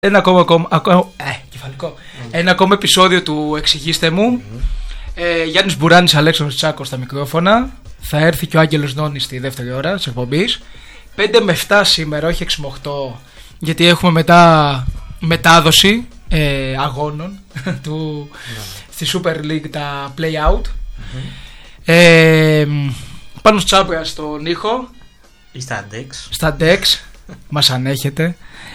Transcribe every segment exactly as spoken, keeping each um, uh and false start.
Ένα ακόμα, ακόμα, ακόμα, ε, κεφαλικό. Mm. Ένα ακόμα επεισόδιο του Εξηγήστε μου. Mm. ε, Γιάννης Μπουράνης, Αλέξανδρος Τσάκος στα μικρόφωνα. Θα έρθει και ο Άγγελος Νόνης στη δεύτερη ώρα της εκπομπής. πέντε με επτά σήμερα, όχι έξι με οκτώ, γιατί έχουμε μετά μετάδοση ε, αγώνων του, mm. στη Super League, τα play out. Mm-hmm. ε, Πάνω Τσάπρας στον ήχο ή στα Dex. Στα Dex μας ανέχετε.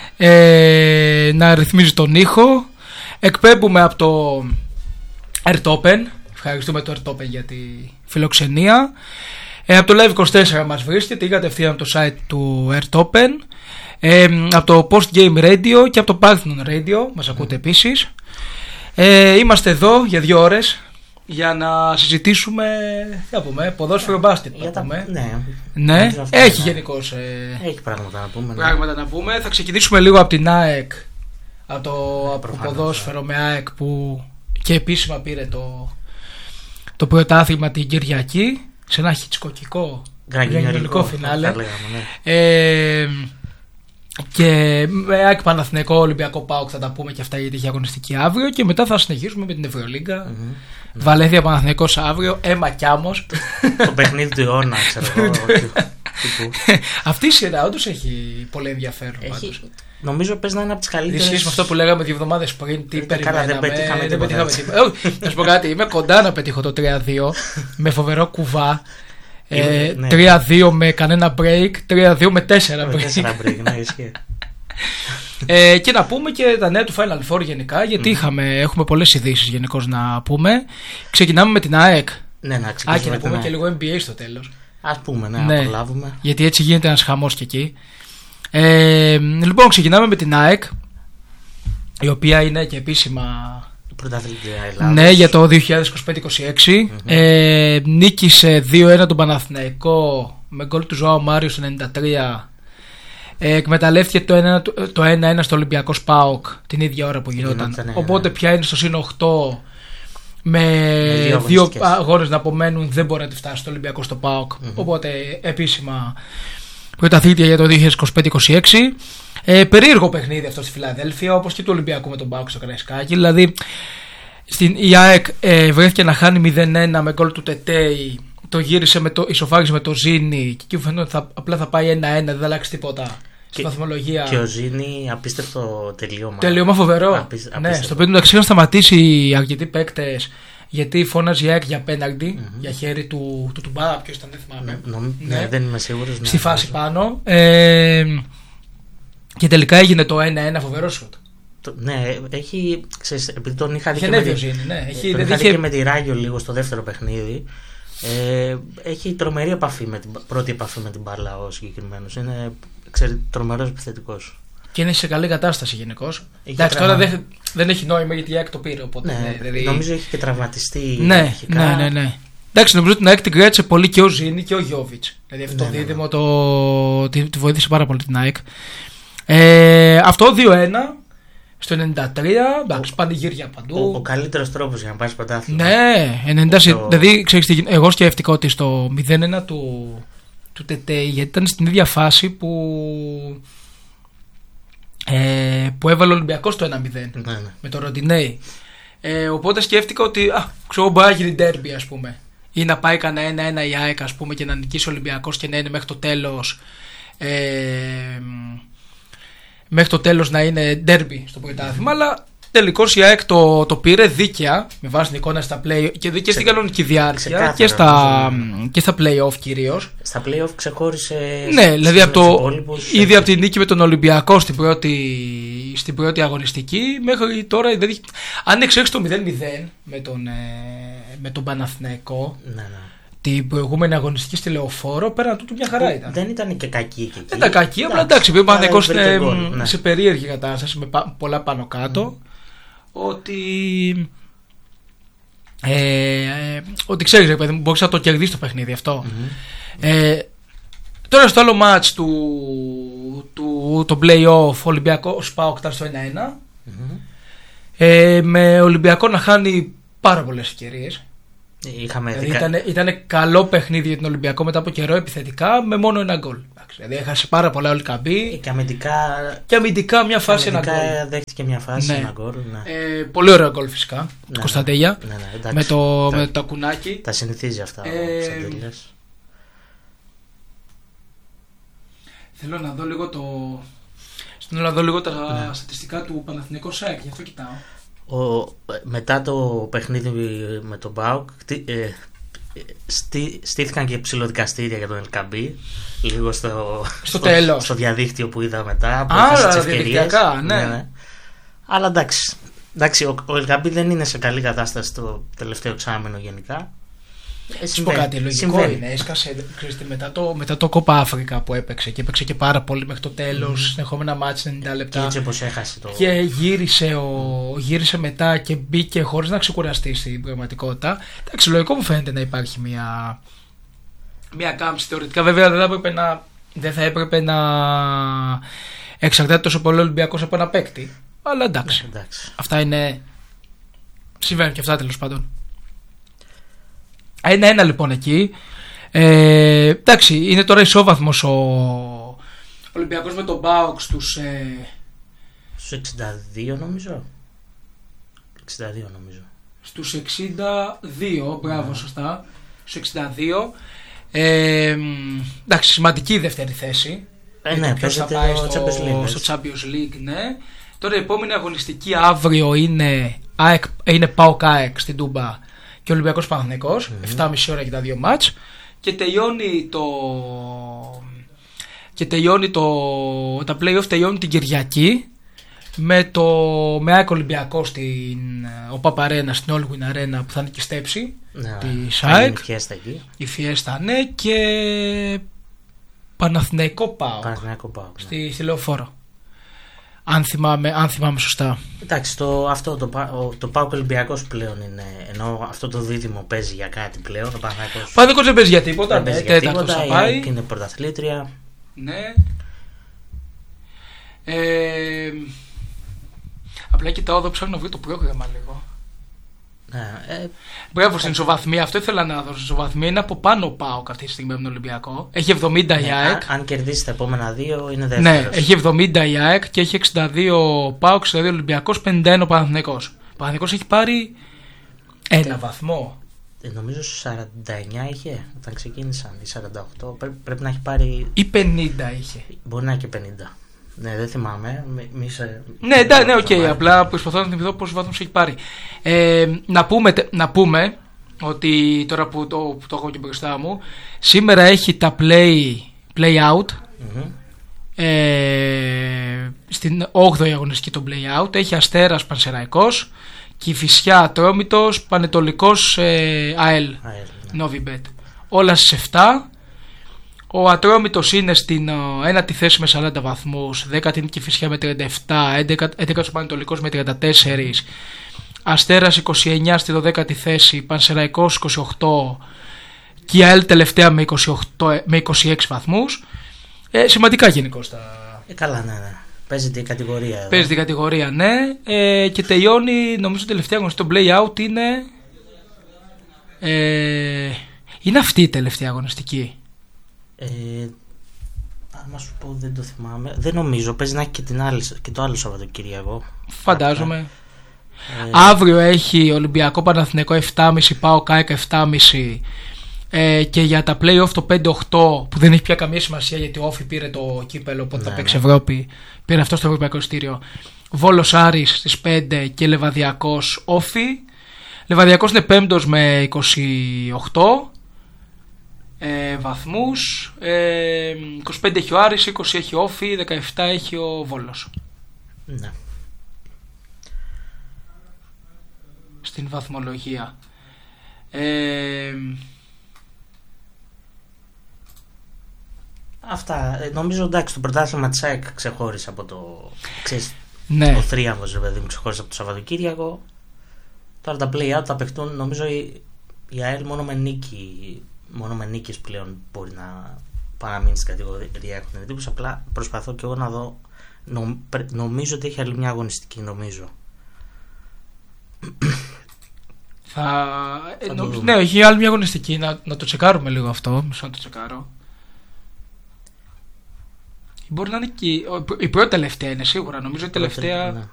Ε, να ρυθμίζει τον ήχο. Εκπέμπουμε από το Airtopen. Ευχαριστούμε το Airtopen για τη φιλοξενία. ε, Από το Live είκοσι τέσσερα μας βρίσκεται ή κατευθείαν από το site του Airtopen, ε, από το Post Game Radio και από το Parthenon Radio μας ακούτε mm. επίσης. ε, Είμαστε εδώ για δύο ώρες για να συζητήσουμε, θα πούμε, ποδόσφαιρο μπάσκετ. Τα... Ναι, ναι. Έχει γενικώς ε... έχει πράγματα να πούμε. Πράγματα ναι. να πούμε. Θα ξεκινήσουμε λίγο από την ΑΕΚ, από το, από το ποδόσφαιρο με ΑΕΚ που και επίσημα πήρε το, το πρωτάθλημα την Κυριακή σε ένα χιτσκοκικό γρανιολικό φινάλε. Ναι. Ε, και με ΑΕΚ Παναθηναϊκό, Ολυμπιακό ΠΑΟΚ θα τα πούμε και αυτά γιατί έχει αγωνιστική αύριο. Και μετά θα συνεχίσουμε με την Ευρωλίγκα. Mm-hmm. Βαλένθια Παναθηναϊκός αύριο, αίμα κι άμμος. Το παιχνίδι του αιώνα, ξέρω εγώ. Αυτή η σειρά όντως έχει πολύ ενδιαφέρον. Έχει, νομίζω πες να είναι από τις καλύτερες. Δυσχύς με αυτό που λέγαμε δύο εβδομάδες πριν. Τι περιμέναμε. Δεν πετύχαμε τίποτα. Να σου πω κάτι, είμαι κοντά να πετύχω το τρία δύο με φοβερό κουβά. ε, ναι. τρία δύο με κανένα break, τρία δύο με τέσσερα break. τέσσερα break, ναι, ισχύει. Ε, και να πούμε και τα νέα του Final Four γενικά, γιατί mm. είχαμε, έχουμε πολλές ειδήσεις γενικώς να πούμε. Ξεκινάμε με την ΑΕΚ. Ναι, να ξεκινήσουμε. Α, και να πούμε και λίγο N B A στο τέλος. Ας πούμε, ναι, ναι, να προλάβουμε. Γιατί έτσι γίνεται ένας χαμός και εκεί. ε, Λοιπόν, ξεκινάμε με την ΑΕΚ, η οποία είναι και επίσημα πρωταθλήτρια Ελλάδος. Ναι, για το δύο χιλιάδες είκοσι πέντε είκοσι έξι. mm-hmm. ε, Νίκησε δύο ένα τον Παναθηναϊκό με γκολ του Ζωάο Μάριο στο ενενήντα τρία. Ε, εκμεταλλεύτηκε το ένα, το ένα ένα στο Ολυμπιακό ΠΑΟΚ την ίδια ώρα που γινόταν. Ναι, ναι. Οπότε πια είναι στο συν οκτώ με, με δύο, δύο αγώνες να απομένουν. Δεν μπορεί να τη φτάσει στο Ολυμπιακό στο ΠΑΟΚ. Mm-hmm. Οπότε επίσημα πρωταθλήτρια για το δύο χιλιάδες είκοσι πέντε είκοσι έξι. ε, Περίεργο παιχνίδι αυτό στη Φιλαδέλφια, όπως και του Ολυμπιακού με τον ΠΑΟΚ στο Καραϊσκάκι. Δηλαδή στην η ΑΕΚ ε, βρέθηκε να χάνει μηδέν ένα με γκολ του Τετέι. Το γύρισε με το ισοφάρισε με το Ζήνη και εκεί φαίνεται ότι θα, απλά θα πάει ένα ένα, δεν θα αλλάξει τίποτα στη βαθμολογία. Και ο Ζήνη απίστευτο τελείωμα. Τελείωμα φοβερό. Απίσ, ναι, στο οποίο εντάξει είχαν σταματήσει αρκετοί παίκτες γιατί φώναζε η ΑΕΚ για πέναλτι, mm-hmm. για χέρι του του Τουμπά, ποιος ήταν, δεν θυμάμαι. Ναι, ναι, ναι, ναι, δεν είμαι σίγουρος. Στη ναι, φάση ναι. πάνω. Ε, και τελικά έγινε το ένα ένα, φοβερό σουτ. Ναι, έχει. Ξέρεις, επειδή τον είχα δει και, με, ναι, έχει, τον είχα δει και με τη Ράγιο λίγο στο δεύτερο παιχνίδι. Ε, έχει τρομερή επαφή με την πρώτη επαφή με την μπάλα ο συγκεκριμένος. Είναι ξέρει, τρομερός επιθετικός. Και είναι σε καλή κατάσταση γενικώς. Εντάξει, τώρα δεν, δεν έχει νόημα γιατί η ΑΕΚ το πήρε. Οπότε, ναι, δηλαδή... νομίζω έχει και τραυματιστεί. Ναι, αρχικά. ναι, ναι, ναι. Εντάξει, νομίζω ότι την ΑΕΚ την κράτησε πολύ και ο Ζήνη και ο Γιόβιτς. Δηλαδή αυτό ναι, το δίδυμο ναι, ναι. το, τη, τη βοήθησε πάρα πολύ την ΑΕΚ. Ε, αυτό δύο ένα. Στο ενενήντα τρία, εντάξει, πανηγύρια παντού. Ο, ο καλύτερος τρόπος για να πάρεις πρωτάθλημα. Ναι, ενενήντα, το... δηλαδή ξέρεις τι, εγώ σκέφτηκα ότι στο μηδέν ένα του, του Τετέι, γιατί ήταν στην ίδια φάση που, ε, που έβαλε ο Ολυμπιακός το ένα μηδέν ναι, ναι. με το Ροντινέι. Ε, οπότε σκέφτηκα ότι α, ξέρω, μπορεί να γίνει ντέρμπι, ας πούμε, ή να πάει κανένα ένα ένα η ΑΕΚ, ας πούμε, και να νικήσει ο Ολυμπιακός και να είναι μέχρι το τέλος. Ε, Μέχρι το τέλος να είναι ντέρμπι στο πρωτάθλημα, αλλά τελικώς η ΑΕΚ το, το πήρε δίκαια με βάση την εικόνα στα play και, και στην κανονική διάρκεια και στα, και στα play-off κυρίως. Στα play-off ξεχώρισε. Ναι, δηλαδή από το, ήδη από τη νίκη με τον Ολυμπιακό στην πρώτη, στην πρώτη αγωνιστική μέχρι τώρα. Δηλαδή, αν εξέχεις το μηδέν μηδέν με τον, με τον Παναθηναϊκό. Ναι, ναι. Την προηγούμενη αγωνιστική στη Λεωφόρο, πέραν τούτου μια χαρά ήταν. Δεν ήταν και κακή και εκεί. Δεν ήταν κακή, απλά εντάξει, ο Παναθηναϊκός είναι ναι. σε περίεργη κατάσταση με πολλά πάνω κάτω. Mm. Ότι. Ε, ε, ότι ξέρεις, ρε παιδί μου, μπορείς να το κερδίσεις το παιχνίδι αυτό. Mm-hmm. Ε, τώρα στο άλλο μάτς του, του το play-off, Ολυμπιακό ΣΠΑΟΚ ήταν στο ένα ένα. Mm-hmm. Ε, με Ολυμπιακό να χάνει πάρα πολλές ευκαιρίες. Είχαμε δηλαδή δικα... ήταν, ήταν καλό παιχνίδι για τον Ολυμπιακό μετά από καιρό επιθετικά με μόνο ένα γκολ. Δηλαδή έχασε πάρα πολλά ο Ελκαμπή. Και αμυντικά, και αμυντικά μια φάση, ένα γκολ. Δέχτηκε μια φάση, ναι. ένα γκολ. Ναι. Ε, πολύ ωραίο γκολ φυσικά. Ναι, του Κωνσταντέλια. Ναι, ναι, εντάξει, με, το, τα, με το τακουνάκι. Τα συνηθίζει αυτά ε, ο Κωνσταντέλιας. Θέλω να δω λίγο το. Θέλω να δω λίγο τα ναι. στατιστικά του Παναθηναϊκού ΣΑΕΚ, γι' αυτό κοιτάω. Ο, μετά το παιχνίδι με τον ΠΑΟΚ ε, στή, στήθηκαν και ψηλοδικαστήρια για τον Ελκαμπή λίγο στο, στο, στο, στο διαδίκτυο που είδα μετά. Άρα διαδικτυακά, ναι. ναι, ναι. Αλλά εντάξει, εντάξει ο, ο Ελκαμπή δεν είναι σε καλή κατάσταση το τελευταίο εξάμηνο γενικά. Ε, σου πω κάτι, λογικό συμβαίνει. Είναι. Έσκασε ξέρετε, μετά, το, μετά το Κόπα Αφρικα που έπαιξε και έπαιξε και πάρα πολύ μέχρι το τέλος, mm. συνεχόμενα μάτς ενενήντα λεπτά. Και έτσι όπως έχασε το. Και γύρισε, ο, γύρισε μετά και μπήκε χωρίς να ξεκουραστεί στην πραγματικότητα. Εντάξει, λογικό μου φαίνεται να υπάρχει μια, μια κάμψη. Θεωρητικά βέβαια δεν θα έπρεπε να, δεν θα έπρεπε να εξαρτάται τόσο πολύ ο Ολυμπιακός από ένα παίκτη. Αλλά εντάξει. Yeah, εντάξει. Αυτά είναι. Συμβαίνουν και αυτά τέλος πάντων. Ένα-ένα λοιπόν εκεί. Ε, εντάξει, είναι τώρα ισόβαθμος ο Ολυμπιακός με τον ΠΑΟΚ στους. Ε... Στους εξήντα δύο νομίζω. εξήντα δύο νομίζω. Στους εξήντα δύο, μπράβο, yeah. σωστά. Στους εξήντα δύο. Ε, εντάξει, σημαντική η δεύτερη θέση. Ε, ναι, ποιος θα πάει στο, Champions στο Champions League, ναι. Τώρα η επόμενη αγωνιστική αύριο είναι, είναι ΠΑΟΚ ΑΕΚ στην Τούμπα και Ολυμπιακός Παναθηναϊκός, mm-hmm. επτά και μισή ώρα για τα δύο μάτς και τελειώνει το και τελειώνει το τα play-off τελειώνει την Κυριακή με το με ΑΕΚ Ολυμπιακό στην ΟΠΑΠ Αρένα, στην Όλγουιν Αρένα που θα είναι και στέψη ναι, της ΑΕΚ, η Φιέστα, ναι, και Παναθηναϊκό ΠΑΟΚ στη, στη Λεωφόρο. Αν θυμάμαι, αν θυμάμαι σωστά. Εντάξει, το, αυτό το, το ΠΑΟΚ Ολυμπιακός πλέον είναι. Ενώ αυτό το δίδυμο παίζει για κάτι πλέον. Ο Παναθηναϊκός δεν παίζει για τίποτα. Δεν παίζει για τίποτα. Η ΑΕΚ είναι πρωταθλήτρια. Ναι. Ε, απλά κοιτάω εδώ, ψάχνω να βρω το πρόγραμμα λίγο. Ναι, ε, Μπράβο, στην ισοβαθμία. Αυτό ήθελα να δω. Στην ισοβαθμία είναι από πάνω ο ΠΑΟΚ αυτή τη στιγμή με τον Ολυμπιακό. Έχει εβδομήντα ναι, η ΑΕΚ. Αν, αν κερδίσει τα επόμενα δύο, είναι δεύτερο. Ναι, έχει εβδομήντα η ΑΕΚ και έχει εξήντα δύο ΠΑΟΚ, εξήντα δύο Ολυμπιακός, πενήντα ένα ο Παναθηναϊκός. Ο Παναθηναϊκός έχει πάρει ένα Τε, βαθμό. Ε, νομίζω σαράντα εννιά είχε όταν ξεκίνησαν. Ή σαράντα οκτώ. Πρέ, πρέπει να έχει πάρει. Ή πενήντα είχε. Μπορεί να έχει και πενήντα. Ναι, δεν θυμάμαι. Μη, μη σε... Ναι, ναι, ναι, οκ. Okay, απλά προσπαθώ να θυμηθώ πόσους βαθμούς έχει πάρει. Ε, να, πούμε, να πούμε ότι τώρα που το, που το έχω και μπροστά μου, σήμερα έχει τα play, play out. Mm-hmm. Ε, στην όγδοη αγωνιστική το play out έχει Αστέρας Πανσεραϊκός, Κηφισιά Ατρόμητος, Πανετολικός ε, ΑΕΛ Novibet. Όλα στις επτά. Ο Ατρόμητος είναι στην ένατη θέση με σαράντα βαθμούς, δέκατη είναι η Κηφισιά με τριάντα επτά, έντεκατος ο Πανετολικός με τριάντα τέσσερα, Αστέρας είκοσι εννιά στη δωδέκατη θέση, Πανσεραϊκός είκοσι οκτώ και η ΑΕΛ τελευταία με, είκοσι οκτώ, με είκοσι έξι βαθμούς. Ε, σημαντικά γενικώς τα... Ε, καλά, ναι, ναι. Παίζεται η κατηγορία εδώ. Παίζεται η κατηγορία, ναι. Ε, και τελειώνει, νομίζω τελευταία αγωνιστική, το play out είναι... Ε, είναι αυτή η τελευταία αγωνιστική. Ε, άμα σου πω δεν το θυμάμαι. Δεν νομίζω, παίζει να έχει και, την άλλη, και το άλλο Σαββατοκύριακο. Φαντάζομαι. Ε, Αύριο έχει Ολυμπιακό Παναθηναϊκό επτά και μισή, ΠΑΟΚ ΑΕΚ επτά και μισή. Ε, και για τα play-off το πέντε οκτώ που δεν έχει πια καμία σημασία γιατί ο Όφη πήρε το κύπελο, οπότε ναι, θα παίξει ναι. Ευρώπη, πήρε αυτό στο ευρωπαϊκό εισιτήριο. Βόλος Άρης στις πέντε και Λεβαδιακός Όφη. Λεβαδιακός είναι πέμπτος με είκοσι οκτώ ε, βαθμούς, ε, είκοσι πέντε έχει ο Άρης, είκοσι έχει ο Όφη, δεκαεπτά έχει ο Βόλος. Ναι. Στην βαθμολογία. Ε, Αυτά. Ε, νομίζω εντάξει το πρωτάθλημα της ΑΕΚ ξεχώρισε από το. Ξέρεις, ναι. Ο θρίαμβος, ρε παιδί μου, ξεχώρισε από το Σαββατοκύριακο. Τώρα τα play-out θα παιχτούν. Νομίζω η, η ΑΕΛ μόνο με νίκη. Μόνο με νίκες πλέον μπορεί να παραμείνει στην κατηγορία. Έχουν εντύπωση. Απλά προσπαθώ και εγώ να δω. Νο, νομίζω ότι έχει άλλη μια αγωνιστική. Νομίζω. Θα... Θα νο... το Ναι, έχει άλλη μια αγωνιστική. Να, να το τσεκάρουμε λίγο αυτό. Μισό να το τσεκάρω. Μπορεί να είναι και η πρώτη τελευταία είναι σίγουρα. Νομίζω η τελευταία. Ναι.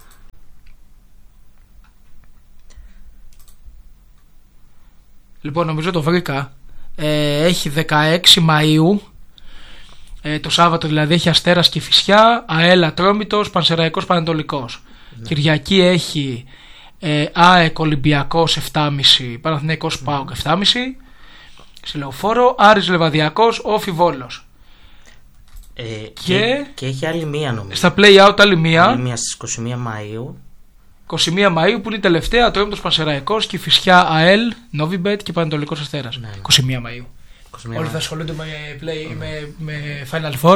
Λοιπόν, νομίζω το βρήκα. Ε, έχει δεκαέξι Μαΐου. Ε, το Σάββατο δηλαδή έχει Αστέρας Κηφισιά, ΑΕΛ Ατρόμητος, Πανσεραϊκός Πανετολικός. Ναι. Κυριακή έχει ε, ΑΕΚ Ολυμπιακός επτά και μισή, Παναθηναϊκός mm. ΠΑΟΚ επτά και μισή, σε Λεωφόρο, Άρης Λεβαδιακός, Όφι Βόλος. Ε, και, και, και έχει άλλη μία νομίζω. Στα play-out άλλη μία. Άλλη μία στις είκοσι μία Μαΐου. είκοσι μία Μαΐου που είναι η τελευταία, Ατρόμητος Πανσεραϊκός, Κηφισιά ΑΕΛ, Νόβιμπετ και Πανετολικός Αστέρας. Ναι, ναι. είκοσι μία Μαΐου. Όλοι θα ασχολούνται με, play, mm. με, με Final Four.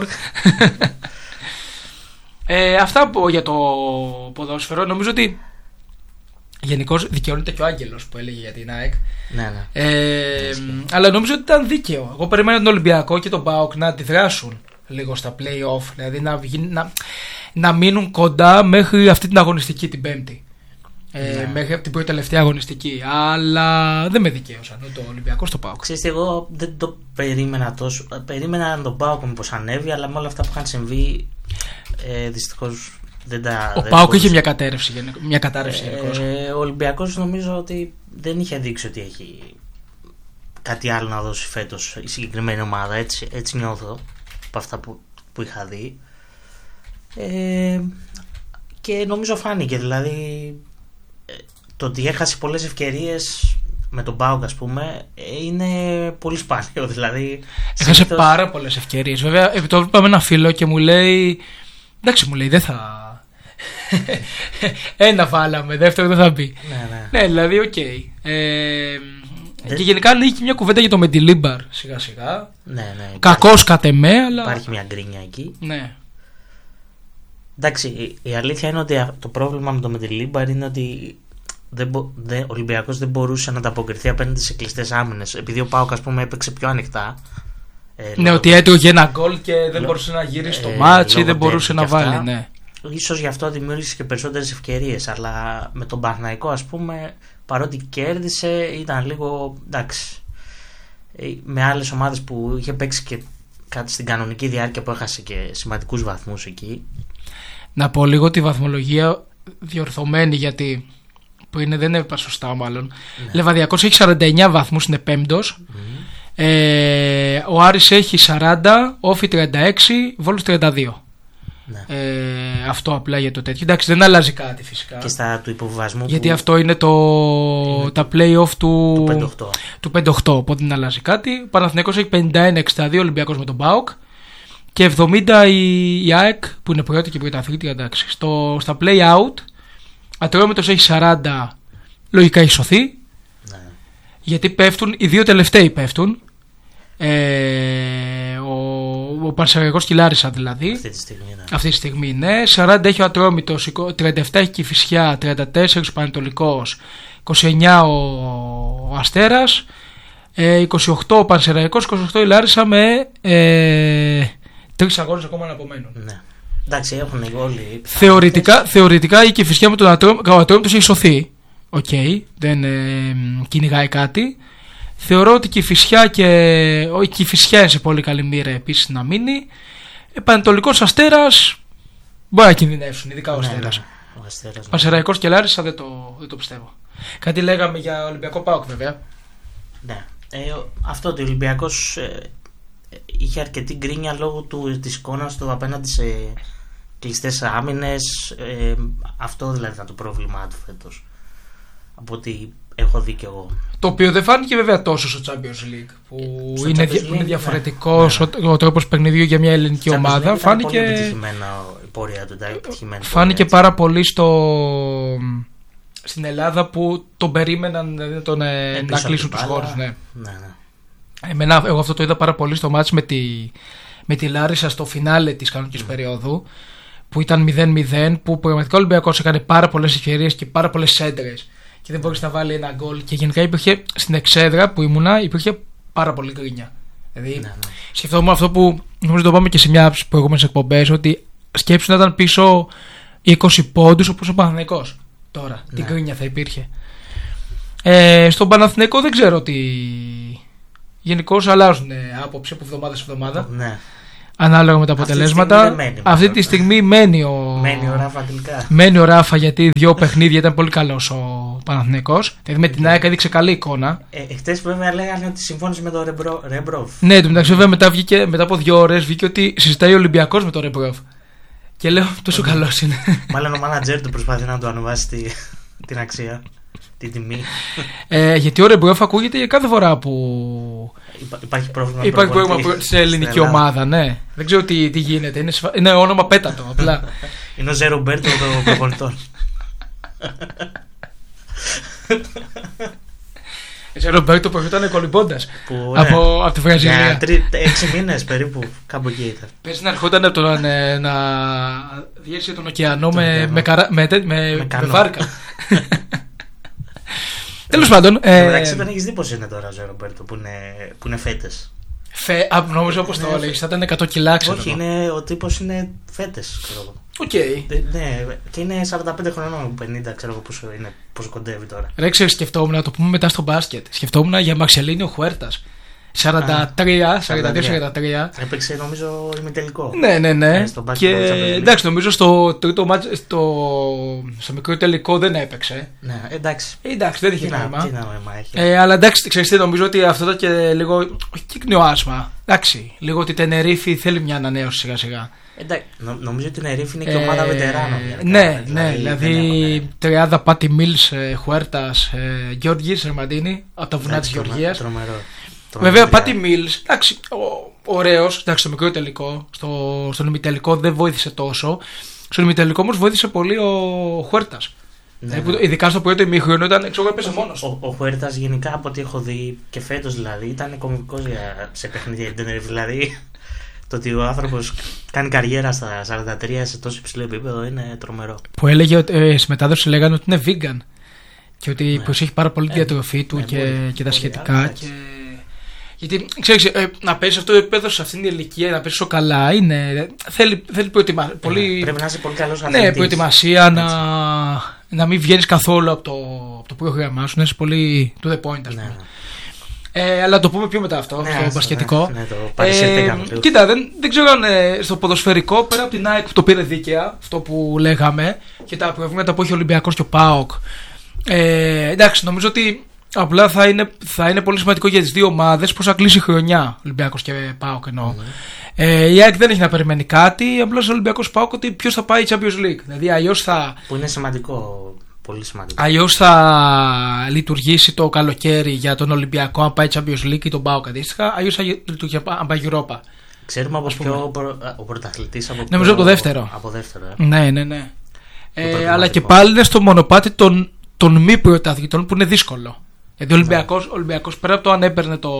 ε, αυτά που, για το ποδόσφαιρο. Νομίζω ότι γενικώς δικαιώνεται και ο Άγγελος που έλεγε για την ΑΕΚ. Ναι, ναι. Ε, αλλά νομίζω ότι ήταν δίκαιο. Εγώ περίμενα τον Ολυμπιακό και τον ΠΑΟΚ να αντιδράσουν λίγο στα play-off. Δηλαδή να, να, να μείνουν κοντά μέχρι αυτή την αγωνιστική την Πέμπτη. Ε, ναι. Μέχρι την πρώτη τελευταία αγωνιστική. Αλλά δεν με δικαίωσαν ούτε ο Ολυμπιακός στο ΠΑΟΚ. Ξέρετε, εγώ δεν το περίμενα τόσο. Περίμενα να τον ΠΑΟΚ μήπως ανέβει, αλλά με όλα αυτά που είχαν συμβεί ε, δυστυχώς δεν τα. Ο ΠΑΟΚ είχε μια κατάρρευση. Μια κατάρρευση ε, ο Ολυμπιακός νομίζω ότι δεν είχε δείξει ότι έχει κάτι άλλο να δώσει φέτος η συγκεκριμένη ομάδα. Έτσι, έτσι νιώθω από αυτά που, που είχα δει. Ε, και νομίζω φάνηκε δηλαδή. Το ότι έχασε πολλές ευκαιρίες με τον ΠΑΟΚ, ας πούμε, είναι πολύ σπάνιο. Δηλαδή, έχασε συνήθως... πάρα πολλές ευκαιρίες. Βέβαια, επί το είπαμε ένα φίλο και μου λέει, εντάξει, μου λέει, δεν θα. Ένα βάλαμε, δεύτερο δεν θα μπει. Ναι, ναι. Ναι, δηλαδή, οκ. Okay. Ε, δεν... Και γενικά ανοίγει μια κουβέντα για το Μεντιλίμπαρ σιγά σιγά. Ναι, ναι. Κακός κατ' εμέ, αλλά. Υπάρχει μια γκρίνια εκεί. Ναι. Εντάξει, η αλήθεια είναι ότι το πρόβλημα με το Μεντιλίμπαρ είναι ότι. Δεν μπο, δεν, ο Ολυμπιακός δεν μπορούσε να ανταποκριθεί απέναντι σε κλειστές άμυνες. Επειδή ο ΠΑΟΚ, ας πούμε, έπαιξε πιο ανοιχτά. Ε, ναι, λόγω... ότι έτρωγε ένα γκολ και δεν λόγω... μπορούσε να γυρίσει το ε, μάτσι, δεν μπορούσε να βάλει. Αυτά, ναι. Ίσως γι' αυτό δημιούργησε και περισσότερες ευκαιρίες. Αλλά με τον Παναθηναϊκό, ας πούμε, παρότι κέρδισε, ήταν λίγο. Εντάξει. Με άλλες ομάδες που είχε παίξει και κάτι στην κανονική διάρκεια που έχασε και σημαντικούς βαθμούς εκεί. Να πω λίγο τη βαθμολογία διορθωμένη γιατί. Που είναι, δεν έπαιπα σωστά μάλλον. Ναι. Λεβαδιακός έχει σαράντα εννιά βαθμούς, είναι πέμπτος. Mm. Ε, ο Άρης έχει σαράντα, Όφι τριάντα έξι, Βόλος τριάντα δύο. Ναι. Ε, αυτό απλά για το τέτοιο. Εντάξει, δεν αλλάζει κάτι φυσικά. Και στα του υποβιβασμού. Γιατί που... αυτό είναι, το... είναι τα play-off του... του πέντε οκτώ. Του πέντε οκτώ, οπότε δεν αλλάζει κάτι. Ο Παναθηναϊκός έχει πενήντα ένα εξήντα δύο, Ολυμπιακός με τον ΠΑΟΚ. Και εβδομήντα η, η ΑΕΚ που είναι πρώτη και πρωταθλήτρια. Εντάξει. Στο... Στα play-out. Ατρόμητος έχει σαράντα, λογικά έχει σωθεί. Ναι. Γιατί πέφτουν, οι δύο τελευταίοι πέφτουν. Ε, ο ο Πανσεραϊκός και η Λάρισα δηλαδή. Αυτή τη στιγμή, ναι. Αυτή τη στιγμή, ναι. σαράντα έχει ο Ατρόμητος, τριάντα επτά έχει η Κηφισιά, τριάντα τέσσερα ο Πανετολικός, είκοσι εννιά ο, ο Αστέρας, ε, είκοσι οκτώ ο Πανσεραϊκός, είκοσι οκτώ η Λάρισα με ε, τρεις αγώνες ακόμα να απομένουν. Ναι. Εντάξει, έχουν όλοι. Θεωρητικά, θεωρητικά η Κηφισιά με τον Ατρόμητο, ο Ατρόμητος έχει σωθεί. Οκ, okay, δεν ε, κυνηγάει κάτι. Θεωρώ ότι η Κηφισιά και η Κηφισιά είναι σε πολύ καλή μοίρα επίσης να μείνει. Πανετολικός Αστέρας μπορεί να κινδυνεύσουν, ειδικά ο Αστέρας. Ναι, ναι. Πανσεραϊκός και Λάρισα δεν το, δεν το πιστεύω. Κάτι λέγαμε για Ολυμπιακό ΠΑΟΚ βέβαια. Ναι. Ε, αυτό το Ολυμπιακός ε, είχε αρκετή γκρίνια λόγω του, της εικόνας του απέναντι σε κλειστές άμυνες. Ε, αυτό δηλαδή ήταν το πρόβλημά του φέτος. Από ότι έχω δει και εγώ. Το οποίο δεν φάνηκε βέβαια τόσο στο Champions League που στο είναι, Champions League, είναι διαφορετικός ναι, ναι. ο, ο τρόπος παιχνιδιού για μια ελληνική στο ομάδα. League φάνηκε πολύ επιτυχημένα η πορεία του. Επιτυχημένη φάνηκε πορεία, πάρα πολύ στο, στην Ελλάδα που τον περίμεναν τον, ε, να κλείσουν τους χώρους. Ναι. Ναι, ναι. Εμένα, εγώ αυτό το είδα πάρα πολύ στο μάτς με τη, με τη Λάρισα στο φινάλε της κανονικής mm. περίοδου που ήταν μηδέν μηδέν, που πραγματικά ο Ολυμπιακός έκανε πάρα πολλές ευκαιρίες και πάρα πολλές σέντρες και δεν μπορούσε να βάλει ένα γκολ. Και γενικά υπήρχε στην εξέδρα που ήμουνα, υπήρχε πάρα πολύ γκρίνια. Δηλαδή, ναι, ναι. σκεφτόμουν αυτό που νομίζω το πάμε και σε μια από τις προηγούμενες εκπομπές, ότι σκέψου να ήταν πίσω είκοσι πόντους όπως ο Παναθηναϊκός. Τώρα, ναι. τι γκρίνια θα υπήρχε. Ε, στον Παναθηναϊκό δεν ξέρω τι. Γενικώς αλλάζουν άποψη από εβδομάδα σε εβδομάδα. Ναι. Ανάλογα με τα αποτελέσματα. Αυτή τη στιγμή, μένει, Αυτή τη στιγμή μένει ο... μένει ο Ράφα τελικά. Μένει ο Ράφα γιατί δύο παιχνίδια ήταν πολύ καλός ο Παναθηναϊκός. Δηλαδή με την ΑΕΚ έδειξε καλή εικόνα. Ε, Εχθές βέβαια λέγανε ότι συμφώνησε με τον Ρεμπρο, Ρεμπρόφ. Ναι, το μεταξύ βέβαια μετά, βγήκε, μετά από δύο ώρες βγήκε ότι συζητάει ο Ολυμπιακός με τον Ρεμπρόφ. Και λέω τόσο καλός είναι. Μάλλον ο μάνατζερ του προσπαθεί να του ανεβάσει τη, την αξία, την τιμή. Ε, γιατί ο Ρεμπρόφ ακούγεται για κάθε φορά που. Υπά, υπάρχει πρόβλημα, υπάρχει πρόβλημα στην ελληνική ομάδα, ναι. Δεν ξέρω τι, τι γίνεται. Είναι, σφα... είναι όνομα πέτατο απλά. Είναι ο Ζε Ρομπέρτο των προπονητών. Ο Ζε Ρομπέρτο που ήταν κολυμπώντας από, από τη Βραζιλία. Για τρι, έξι μήνες περίπου, κάπου εκεί ήταν. Πες να ερχόταν από το να, να διέσει τον ωκεανό με, με, καρα, με, με, με, με βάρκα. Τέλος πάντων. Εντάξει, δεν έχεις δει πως είναι τώρα ο Ζε Ρομπέρτο που είναι, που είναι φέτες. Φε, α, νομίζω όπως το έλεγες, θα ήταν εκατό κιλά, ξέρω. Όχι, είναι, ο τύπος είναι φέτες, ξέρω εγώ. Οκ. Okay. Ναι, και είναι σαράντα πέντε χρονών, πενήντα, ξέρω εγώ πόσο, είναι, πόσο κοντεύει τώρα. Ρε, ξέρεις, σκεφτόμουν να το πούμε μετά στο μπάσκετ. Σκεφτόμουν για Μαρσελίνιο Χουέρτας. σαράντα τρία, σαράντα δύο σαράντα τρία. Έπαιξε νομίζω ημιτελικό. Ναι, ναι, ναι. Και εντάξει, νομίζω στο τρίτο μάτς, στο, στο μικρό τελικό δεν έπαιξε. Ναι, εντάξει. Ε, εντάξει, δεν είχε νόημα. Τι νόημα έχει. Ε, αλλά εντάξει, ξέρεις τι, νομίζω ότι αυτό ήταν και λίγο. Όχι κύκνιο άσμα. Εντάξει, λίγο ότι η Τενερίφη θέλει μια ανανέωση σιγά σιγά. Εντάξει, νο, νομίζω ότι η Τενερίφη είναι και ομάδα ε, βετεράνων. Ναι, ναι, δηλαδή τριάδα Πάτι Μίλς, Χουέρτας, Γιώργη Σερμαντίνη από τα βουνά της Γεωργίας. Βέβαια, Πάτι Μίλς, εντάξει, ωραίος, εντάξει, στο μικρό τελικό, στο, στον ημιτελικό δεν βοήθησε τόσο. Στον ημιτελικό όμως βοήθησε πολύ ο Χουέρτας. Ναι, ναι. Ειδικά στο πρώτο ημίχρονο ήταν έξω, έπαιζε μόνος. Ο, ο, ο Χουέρτας γενικά από ό,τι έχω δει και φέτος δηλαδή ήταν κωμικός για, σε παιχνίδια για την Τενερίφη. Δηλαδή το ότι ο άνθρωπος κάνει καριέρα στα σαράντα τρία σε τόσο υψηλό επίπεδο είναι τρομερό. Που έλεγε ότι ε, στη μετάδοση λέγανε ότι είναι vegan και ότι ναι. προσέχει πάρα πολύ τη διατροφή του ναι, και, πολύ, και τα σχετικά. Και... Γιατί ξέρεις, ε, να παίζει αυτό το επίπεδο σε αυτήν την ηλικία, να παίζει καλά, είναι, θέλει, θέλει προετοιμασία. Ναι, πολύ... Πρέπει να είσαι πολύ καλός αθλητής. Ναι, προετοιμασία, να, να μην βγαίνεις καθόλου από το, από το πρόγραμμά σου, να είσαι πολύ to the point, ας πούμε. Ναι. Ε, αλλά το πούμε πιο μετά αυτό, ναι, στο μπασκετικό. Ναι, ναι, το ε, κοίτα, δεν, δεν ξέρω αν ε, στο ποδοσφαιρικό, πέρα από την ΑΕΚ που το πήρε δίκαια, αυτό που λέγαμε, και τα προβλήματα που έχει ο Ολυμπιακός και ο ΠΑΟΚ. Ε, εντάξει, νομίζω ότι απλά θα είναι, θα είναι πολύ σημαντικό για τις δύο ομάδες πώς θα κλείσει η χρονιά, Ολυμπιακός και ΠΑΟΚ εννοώ. Mm. Ε, η ΑΕΚ δεν έχει να περιμένει κάτι, απλά στο Ολυμπιακός ΠΑΟΚ ότι ποιος θα πάει Champions League. Δηλαδή αλλιώς θα. Που είναι σημαντικό. Πολύ σημαντικό. Αλλιώς θα λειτουργήσει το καλοκαίρι για τον Ολυμπιακό αν πάει Champions League ή τον ΠΑΟΚ αντίστοιχα. Αλλιώς θα λειτουργήσει αν πάει Europa. Ξέρουμε από ποιο προ... ο πρωταθλητής από νομίζω από το δεύτερο. Από δεύτερο ε. Ναι, ναι, ναι. Ε, αλλά και πάλι είναι στο μονοπάτι των, των μη πρωταθλητών που είναι δύσκολο. Γιατί ο Ολυμπιακός, ναι. Ολυμπιακός πέρα από το αν έπαιρνε το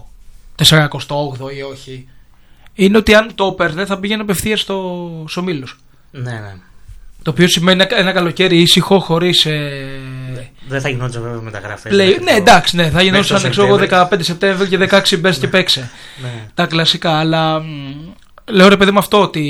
σαράντα οκτώ ή όχι, είναι ότι αν το έπαιρνε θα πήγαινε απευθείας στους ομίλους. Ναι, ναι. Το οποίο σημαίνει ένα καλοκαίρι ήσυχο, χωρίς. Ε... Δεν θα γινόταν βέβαια μεταγραφές. Ναι, το... εντάξει, ναι, θα γινόταν ξέρω δεκαπέντε Σεπτέμβρη και δεκαέξι μπες και παίξε. Ναι. Τα κλασικά. Αλλά μ, λέω ρε παιδί με αυτό ότι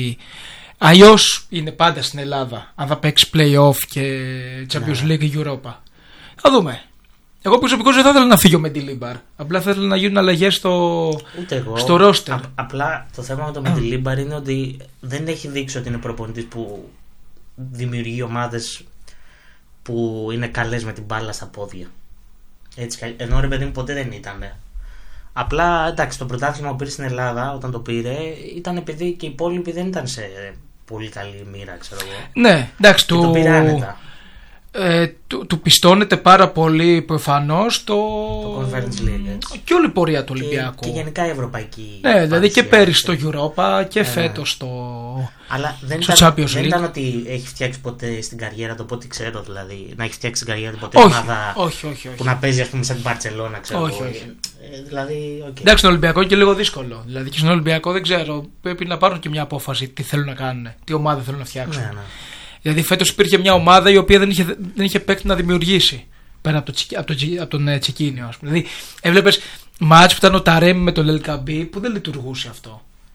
αλλιώς είναι πάντα στην Ελλάδα. Αν θα παίξει play-off και Champions League ή Europa. Θα δούμε. Εγώ προσωπικώς δεν θα ήθελα να φύγω με Ντιλίμπαρ. Απλά θα ήθελα να γίνουν αλλαγές στο, στο ρόστερ. Απλά το θέμα με το Ντιλίμπαρ είναι ότι δεν έχει δείξει ότι είναι προπονητής που δημιουργεί ομάδες που είναι καλές με την μπάλα στα πόδια. Έτσι, ενώ ρε παιδί μου ποτέ δεν ήταν. Απλά εντάξει, το πρωτάθλημα που πήρε στην Ελλάδα όταν το πήρε ήταν επειδή και οι υπόλοιποι δεν ήταν σε πολύ καλή μοίρα, ξέρω εγώ. Ναι, εντάξει, και το, το πήρε άνετα. Ε, του, του πιστώνεται πάρα πολύ προφανώς το... το Conference League, έτσι. Και όλη η πορεία του Ολυμπιακού. Και, και γενικά η ευρωπαϊκή. Ναι, δηλαδή και πέρυσι στο Europa και ε, φέτος στο. Αλλά δεν, στο ήταν, Champions League. Δεν ήταν ότι έχει φτιάξει ποτέ στην καριέρα του, από ό,τι ξέρω δηλαδή. Να έχει φτιάξει στην καριέρα του ποτέ όχι, ομάδα όχι, όχι, όχι. που να παίζει, ας πούμε, σαν την Μπαρτσελόνα, ξέρω όχι, εγώ. όχι. Ε, δηλαδή, okay. Εντάξει, στον Ολυμπιακό είναι και λίγο δύσκολο. Δηλαδή και στον Ολυμπιακό δεν ξέρω. Πρέπει να πάρουν και μια απόφαση τι θέλουν να κάνουν, τι ομάδα θέλουν να φτιάξουν. Ναι, ναι. Δηλαδή φέτος υπήρχε μια ομάδα η οποία δεν είχε, δεν είχε παίκτη να δημιουργήσει πέρα από, το, από, το, από τον ε, Τσικίνιο. Δηλαδή έβλεπες μάτς που ήταν ο Ταρέμι με τον Ελκαμπή που δεν λειτουργούσε αυτό.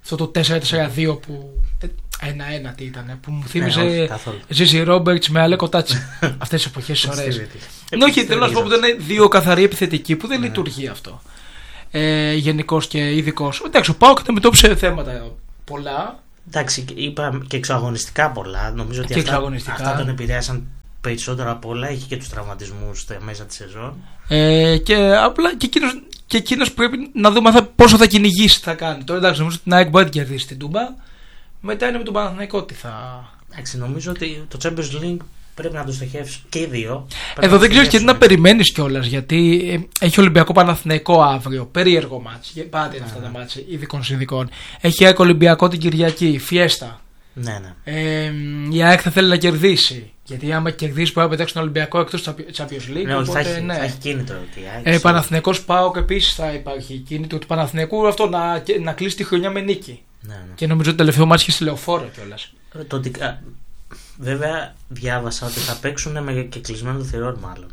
Αυτό το τέσσερα τέσσερα δύο που. ένα ένα τι ήταν, που μου θύμιζε Ναι, Ζίζι Ρόμπερτς με Αλέκο Τάτσι. Αυτές τις εποχές ωραίες. Ναι, όχι, θέλω να σου πω που είναι δύο καθαροί επιθετικοί που δεν λειτουργεί αυτό. Ε, γενικός και ειδικός. Εντάξει, ο ΠΑΟΚ αντιμετώπισε θέματα πολλά. Εντάξει, είπα και εξωαγωνιστικά πολλά. Νομίζω ότι αυτά, αυτά τον επηρέασαν περισσότερο από όλα. Έχει και τους τραυματισμούς μέσα τη σεζόν. Ε, και απλά και εκείνος, και εκείνος πρέπει να δούμε θα, πόσο θα κυνηγήσει θα κάνει. Τώρα εντάξει, νομίζω ότι την ΑΕΚ μπορεί να κερδίσει την Τούμπα. Μετά είναι με τον Παναθηναϊκό τι θα. Εντάξει, νομίζω ότι το Champions League πρέπει να το στοχεύσει και οι δύο. Εδώ δεν ξέρω και τι να περιμένει κιόλα, γιατί έχει Ολυμπιακό Παναθηναϊκό αύριο. Περίεργο μάτς. Πάντα είναι αυτά τα μάτς ειδικών συνδικών. Έχει ΑΕΚ Ολυμπιακό την Κυριακή. Φιέστα. Ναι, ναι. Ε, η ΑΕΚ θα θέλει να κερδίσει. Γιατί άμα κερδίσει μπορεί να πετάξει τον Ολυμπιακό εκτός του Champions League. Ναι, οπότε, θα, έχει, ναι. θα έχει κίνητρο. Ε, Παναθηναϊκός ΠΑΟΚ επίσης θα υπάρχει κίνητρο του Παναθηναϊκού αυτό να, να κλείσει τη χρονιά με νίκη. Ναι, ναι. Και νομίζω ότι το τελευταίο μάτς είχε στη Λεωφόρο κιόλας. Το, βέβαια διάβασα ότι θα παίξουν με και κλεισμένο θηρόν μάλλον.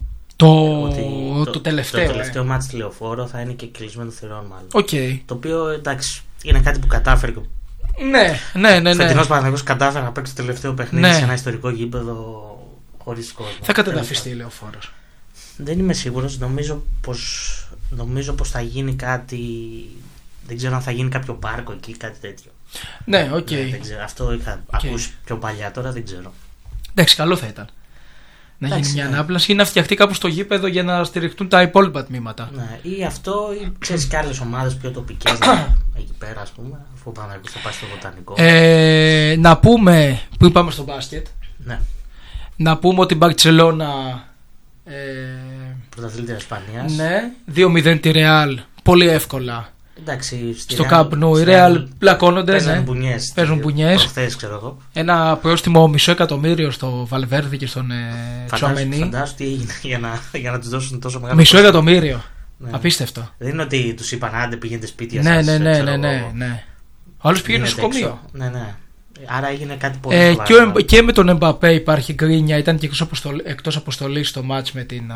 Το, το, το τελευταίο. Το τελευταίο ε. μάτς στη Λεωφόρο θα είναι και κλεισμένο θηρόν μάλλον. Okay. Το οποίο εντάξει είναι κάτι που κατάφερε. Ναι, ναι, ναι. ναι. Φετινός Παναθηναϊκός κατάφερε να παίξει το τελευταίο παιχνίδι ναι. σε ένα ιστορικό γήπεδο χωρίς κόσμο. Θα κατεδαφιστεί η Λεωφόρος. Δεν είμαι σίγουρος. Νομίζω πως, νομίζω πως θα γίνει κάτι. Δεν ξέρω αν θα γίνει κάποιο πάρκο εκεί, κάτι τέτοιο. Ναι, οκ. Okay. Ναι, δεν ξέρω. Αυτό είχα okay. ακούσει πιο παλιά, τώρα δεν ξέρω. Εντάξει, καλό θα ήταν. Να Εντάξει, γίνει μια ναι. ανάπλαση ή να φτιαχτεί κάπου στο γήπεδο για να στηριχτούν τα υπόλοιπα τμήματα. Ναι, ή αυτό, ή ξέρεις και άλλες ομάδες πιο τοπικές δηλαδή, εκεί πέρα, ας πούμε, αφού πάμε να πάει στο Βοτανικό. Ε, να πούμε, που είπαμε στο μπάσκετ, ναι. να πούμε ότι η Μπαρτσελώνα. Ε, Πρωταθλήτρια Ισπανίας. Ναι, δύο μηδέν τη Ρεάλ, πολύ εύκολα. Εντάξει, στο Camp Nou οι Real πλακώνονται. Παίζουν ναι. μπουνιές. Παίζουν μπουνιές. Προχθές, ξέρω εγώ. Ένα πρόστιμο μισό εκατομμύριο στο Βαλβέρδη και στον ε, Τσουαμενί. Φαντάζομαι τι έγινε για να, για να τους δώσουν τόσο μεγάλο. Μισό εκατομμύριο. Ναι. Απίστευτο. Δεν είναι ότι τους είπαν άντε πήγαινε σπίτια ναι, σας. Ναι, ναι, ναι, ναι, ναι. Ο άλλος πήγαινε στο νοσοκομείο. Ναι, ναι. Άρα έγινε κάτι πολύ ε, σοβαρό. Και, ο, και με τον Εμπαπέ υπάρχει γκρίνια. Ήταν και εκτός αποστολής στο μάτς με την.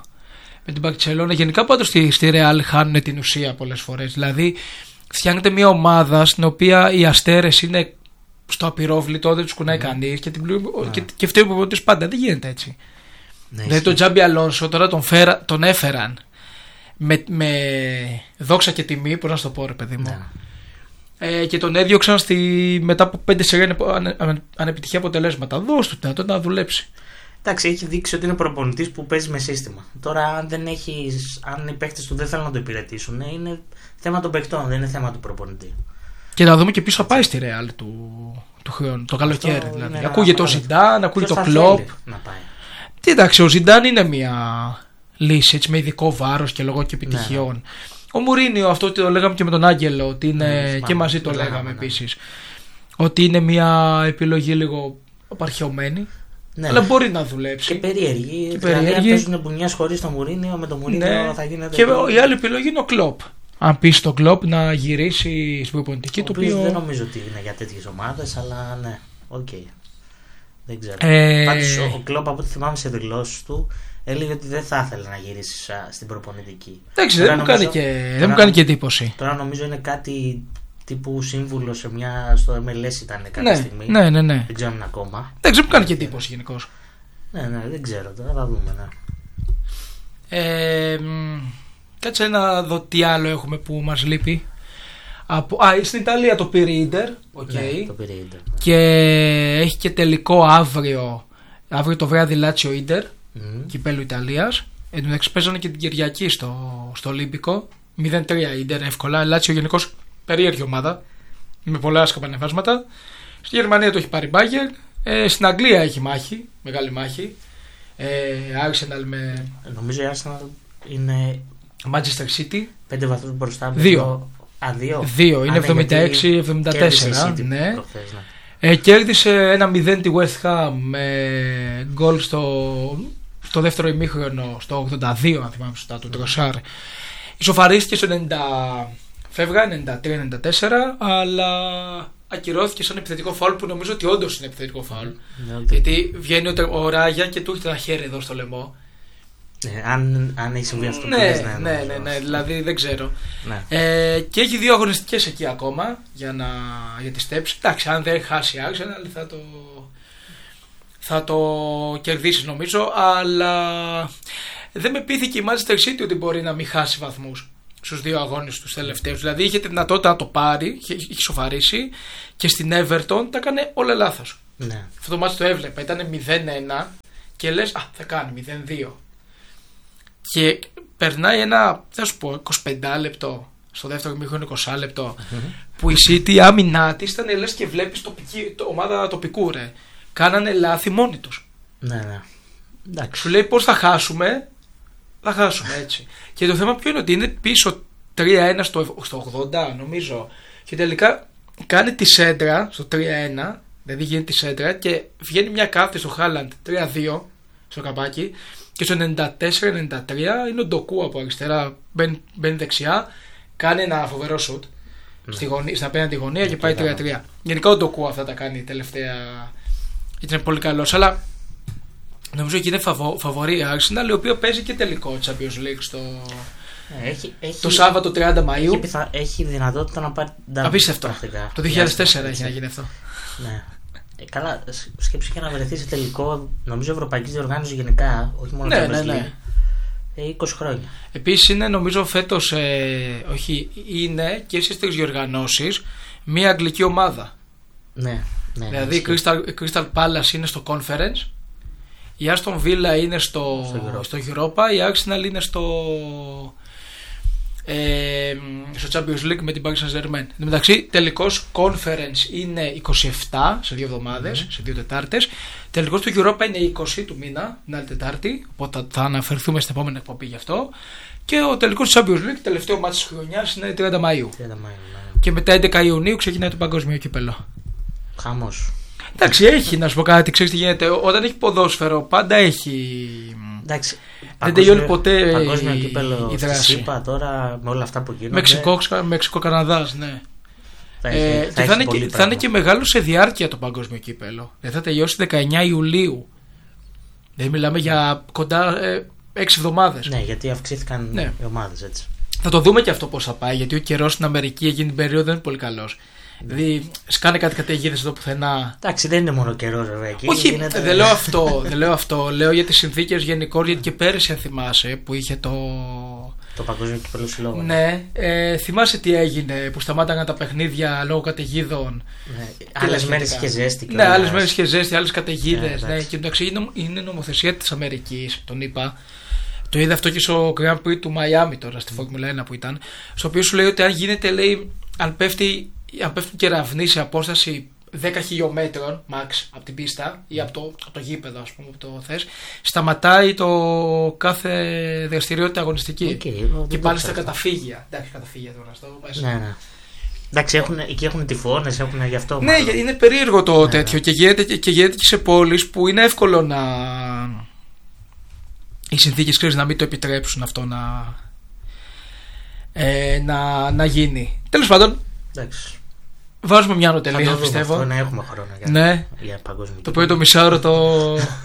Με την Μπαρτσελώνα. Γενικά πάντως στη, στη Real χάνουν την ουσία πολλές φορές. Δηλαδή φτιάχνεται μια ομάδα στην οποία οι αστέρες είναι στο απειρόβλητο, δεν τους κουνάει mm. κανείς και, yeah. και, και φταίει ο προπονητής πάντα. Δεν γίνεται έτσι. Ναι, δηλαδή τον Τζάμπι Αλόνσο τώρα τον, φέρα, τον έφεραν με, με δόξα και τιμή, πώς να σου το πω ρε παιδί μου. Yeah. Ε, και τον έδιωξαν στη, μετά από πέντε σερία ανε, ανε, ανεπιτυχή αποτελέσματα. Δώσ' του τότε να δουλέψει. Εντάξει, έχει δείξει ότι είναι προπονητής που παίζει με σύστημα. Τώρα, αν, δεν έχεις, αν οι παίκτες του δεν θέλουν να το υπηρετήσουν, είναι θέμα των παικτών, δεν είναι θέμα του προπονητή. Και να δούμε και πίσω πάει στη Real του, του χρόνου, το καλοκαίρι. Δηλαδή. Ακούγεται ο Ζιντάν, ακούγεται το Κλοπ. Τι εντάξει, ο Ζιντάν είναι μια λύση έτσι, με ειδικό βάρος και λόγω και επιτυχιών. Ναι. Ο Μουρίνιο, αυτό το λέγαμε και με τον Άγγελο, ότι είναι, ναι, και μαζί το λέγαμε, λέγαμε επίσης, ναι. ότι είναι μια επιλογή λίγο απαρχαιωμένη. Ναι, αλλά μπορεί να δουλέψει. Και περίεργη. Και περίεργη. Δηλαδή, αν παίζουν μπουνιές χωρίς το Μουρίνιο, με το Μουρίνιο ναι. θα γίνεται. Και το... η άλλη επιλογή είναι ο Κλοπ. Αν πει στον Κλοπ να γυρίσει στην προπονητική του. Οποίο δεν νομίζω ότι είναι για τέτοιες ομάδες, αλλά ναι, οκ. Okay. Δεν ξέρω. Ε... Πάντως ο Κλοπ, από ό,τι θυμάμαι σε δηλώσεις του, έλεγε ότι δεν θα ήθελε να γυρίσει στην προπονητική. Εντάξει, δεν, νομίζω... μου κάνει και... δεν μου κάνει και εντύπωση. Τώρα νομίζω είναι κάτι. Τύπου σύμβουλο σε μια, στο εμ ελ ες ήταν κάποια ναι, στιγμή. Ναι, ναι, ναι. Δεν ξέρω αν ακόμα. Δεν μου κάνει και εντύπωση γενικώς. Ναι, ναι, δεν ξέρω τώρα, θα δούμε. Ναι. Ε, κάτσε να δω τι άλλο έχουμε που μας λείπει. Από, α, στην Ιταλία το πήρε Ίντερ. Okay. Ναι, το πήρε Ίντερ. Ναι. Και έχει και τελικό αύριο. Αύριο το βράδυ Λάτσιο Ίντερ. Mm. Κυπέλλου Ιταλίας. Εν τω μεταξύ παίζανε και την Κυριακή στο, στο Ολύμπικο. μηδέν τρία Ίντερ εύκολα. Λάτσιο γενικώς. Περίεργη ομάδα με πολλά άσχημα ανεβάσματα. Στη Γερμανία το έχει πάρει Bayern. Ε, στην Αγγλία έχει μάχη, μεγάλη μάχη. Ε, Arsenal με. Νομίζω η Arsenal είναι. Manchester City. Πέντε βαθμούς μπροστά. Δύο. Α, δύο. Δύο. Είναι εβδομήντα έξι εβδομήντα τέσσερα. Ναι. Προχθές, ναι. Ε, κέρδισε ένα μηδέν τη West Ham με γκολ στο, στο δεύτερο ημίχρονο, στο ογδόντα δύο, αν θυμάμαι σωστά, του Τροσάρ. Ισοφαρίστηκε στο ενενήντα. Φεύγα ενενήντα τρία ενενήντα τέσσερα, αλλά ακυρώθηκε σαν επιθετικό φάουλ που νομίζω ότι όντως είναι επιθετικό φάουλ. Mm, okay. Γιατί βγαίνει ο, ο Ράγια και του έχει ένα χέρι εδώ στο λαιμό. Ναι, αν, αν έχει συμβεί αυτό που ναι, λες, ναι, ναι, ναι, ναι, δηλαδή δεν ξέρω. Ναι. Ε, και έχει δύο αγωνιστικές εκεί ακόμα για, να, για τις steps. Εντάξει, αν δεν χάσει Arsenal θα το, θα το κερδίσει νομίζω, αλλά δεν με πείθηκε η Manchester City ότι μπορεί να μην χάσει βαθμούς στους δύο αγώνες τους τελευταίους. Δηλαδή είχε τη δυνατότητα να το πάρει, είχε, είχε σοφαρίσει και στην Everton τα έκανε όλα λάθος. Ναι. Αυτό το μάτι το έβλεπα, ήταν μηδέν ένα και λες α, θα κάνει μηδέν δύο. Και περνάει ένα, θα σου πω, είκοσι πέντε λεπτό, στο δεύτερο ημίχρονο είκοσι λεπτό, mm-hmm. που η City η άμυνά της ήταν λες και βλέπεις τοπική, το, ομάδα τοπικού ρε. Κάνανε λάθη μόνοι τους. Ναι, ναι. Εντάξει. Σου λέει πώς θα χάσουμε, θα χάσουμε έτσι. Και το θέμα ποιο είναι ότι είναι πίσω τρία ένα στο, στο ογδόντα νομίζω και τελικά κάνει τη σέντρα στο τρία ένα, δηλαδή γίνει τη σέντρα και βγαίνει μια κάθετη στο Haaland τρία δύο στο καπάκι. Και στο ενενήντα τέσσερα ενενήντα τρία είναι ο Ντοκού από αριστερά, μπαίνει, μπαίνει δεξιά, κάνει ένα φοβερό σουτ ναι. στη γωνία, στην απέναντι γωνία και, και πάει τρία τρία. Γενικά ο Ντοκού αυτά τα κάνει τελευταία, γιατί είναι πολύ καλός, αλλά νομίζω ότι είναι φαβο, φαβορή Arsenal, η οποία παίζει και τελικό Champions League στο, έχει, έχει, το Σάββατο τριάντα Μαΐου. Έχει, πιθα, έχει δυνατότητα να πάρει. Απίστευτο. Το δύο χιλιάδες τέσσερα έχει να γίνει αυτό. Ναι. Ε, καλά, σκέψη και να βρεθεί σε τελικό, νομίζω, ευρωπαϊκή διοργάνωση γενικά, όχι μόνο ναι, το ναι, ναι. ε, είκοσι χρόνια. Επίσης είναι, νομίζω, φέτος, ε, όχι, είναι και στις τρεις διοργανώσεις μια αγγλική ομάδα. Ναι, ναι. Δηλαδή η Crystal, Crystal Palace είναι στο Conference, η Aston Villa είναι στο, στο, Europa. στο Europa, η Arsenal είναι στο, ε, στο Champions League με την Paris Saint-Germain. Εν τω μεταξύ, τελικός Conference είναι είκοσι επτά σε δύο εβδομάδες, mm. σε δύο Τετάρτες. Τελικός του Europa είναι είκοσι του μήνα, την άλλη Τετάρτη. Οπότε θα αναφερθούμε στην επόμενη εκπομπή γι' αυτό. Και ο τελικός του Champions League, τελευταίο μάτι της χρονιάς, είναι τριάντα Μαΐου. τριάντα Μαΐου ναι. Και μετά έντεκα Ιουνίου ξεκινάει το παγκόσμιο κύπελλο. Χαμός. Εντάξει, έχει να σου πω κάτι, ξέρεις τι γίνεται. Όταν έχει ποδόσφαιρο, πάντα έχει. Εντάξει. Δεν τελειώνει ποτέ παγκόσμιο κύπελλο η δράση. ΣΥΠΑ τώρα με όλα αυτά που γίνονται. Μεξικό, Μεξικό-Καναδάς, ναι. Θα, έχει, ε, θα, και θα, είναι και, θα είναι και μεγάλο σε διάρκεια το παγκόσμιο κύπελλο. Δεν θα τελειώσει δεκαεννιά Ιουλίου. Δεν μιλάμε για κοντά ε, έξι εβδομάδες. Ναι, γιατί αυξήθηκαν ναι. οι ομάδες έτσι. Θα το δούμε και αυτό πώς θα πάει, γιατί ο καιρός στην Αμερική εκείνη την περίοδο δεν είναι πολύ καλός. Δηλαδή, σκάνε κάτι καταιγίδες εδώ πουθενά. Εντάξει, δεν είναι μόνο καιρό, βέβαια. Εκεί όχι, γίνεται... δεν, λέω αυτό, δεν λέω αυτό. Λέω για τις συνθήκες γενικώς, γιατί και πέρυσι, αν θυμάσαι, που είχε το. Το παγκόσμιο κύπελλο συλλόγων. Ναι, ε, θυμάσαι τι έγινε, που σταμάταγαν τα παιχνίδια λόγω καταιγίδων. Ναι. Άλλες μέρες είχε ζέστη. Ναι, άλλες μέρες είχε ζέστη, άλλες καταιγίδες. Ε, ναι, και εντάξει, είναι νομοθεσία της Αμερικής, τον είπα. Το είδα αυτό και στο Grand Prix του Μαϊάμι τώρα, στη Φόρμουλα ένα που ήταν. Στο οποίο σου λέει ότι αν γίνεται, λέει, αν πέφτει. Αν πέφτουν κεραυνοί σε απόσταση δέκα χιλιόμετρων max από την πίστα ή από το, από το γήπεδο, ας πούμε, που το θες, σταματάει το κάθε δραστηριότητα αγωνιστική. Okay, και πάλι στα καταφύγια. Εντάξει, καταφύγια τώρα. Στο, ναι, ναι. Εντάξει, έχουν, εκεί έχουν τυφώνες, έχουν γι' αυτό. Ναι, μάλλον. Είναι περίεργο το ναι, τέτοιο ναι. Και, γίνεται, και γίνεται και σε πόλεις που είναι εύκολο να. Οι συνθήκες, ξέρεις, να μην το επιτρέψουν αυτό να, ε, να, να γίνει. Τέλος πάντων. Εντάξει. Βάζουμε μια ανωτελεία, πιστεύω. Αυτό, να έχουμε χρόνο για, ναι. για παγκόσμιο. Το πρώτο μισάωρο το.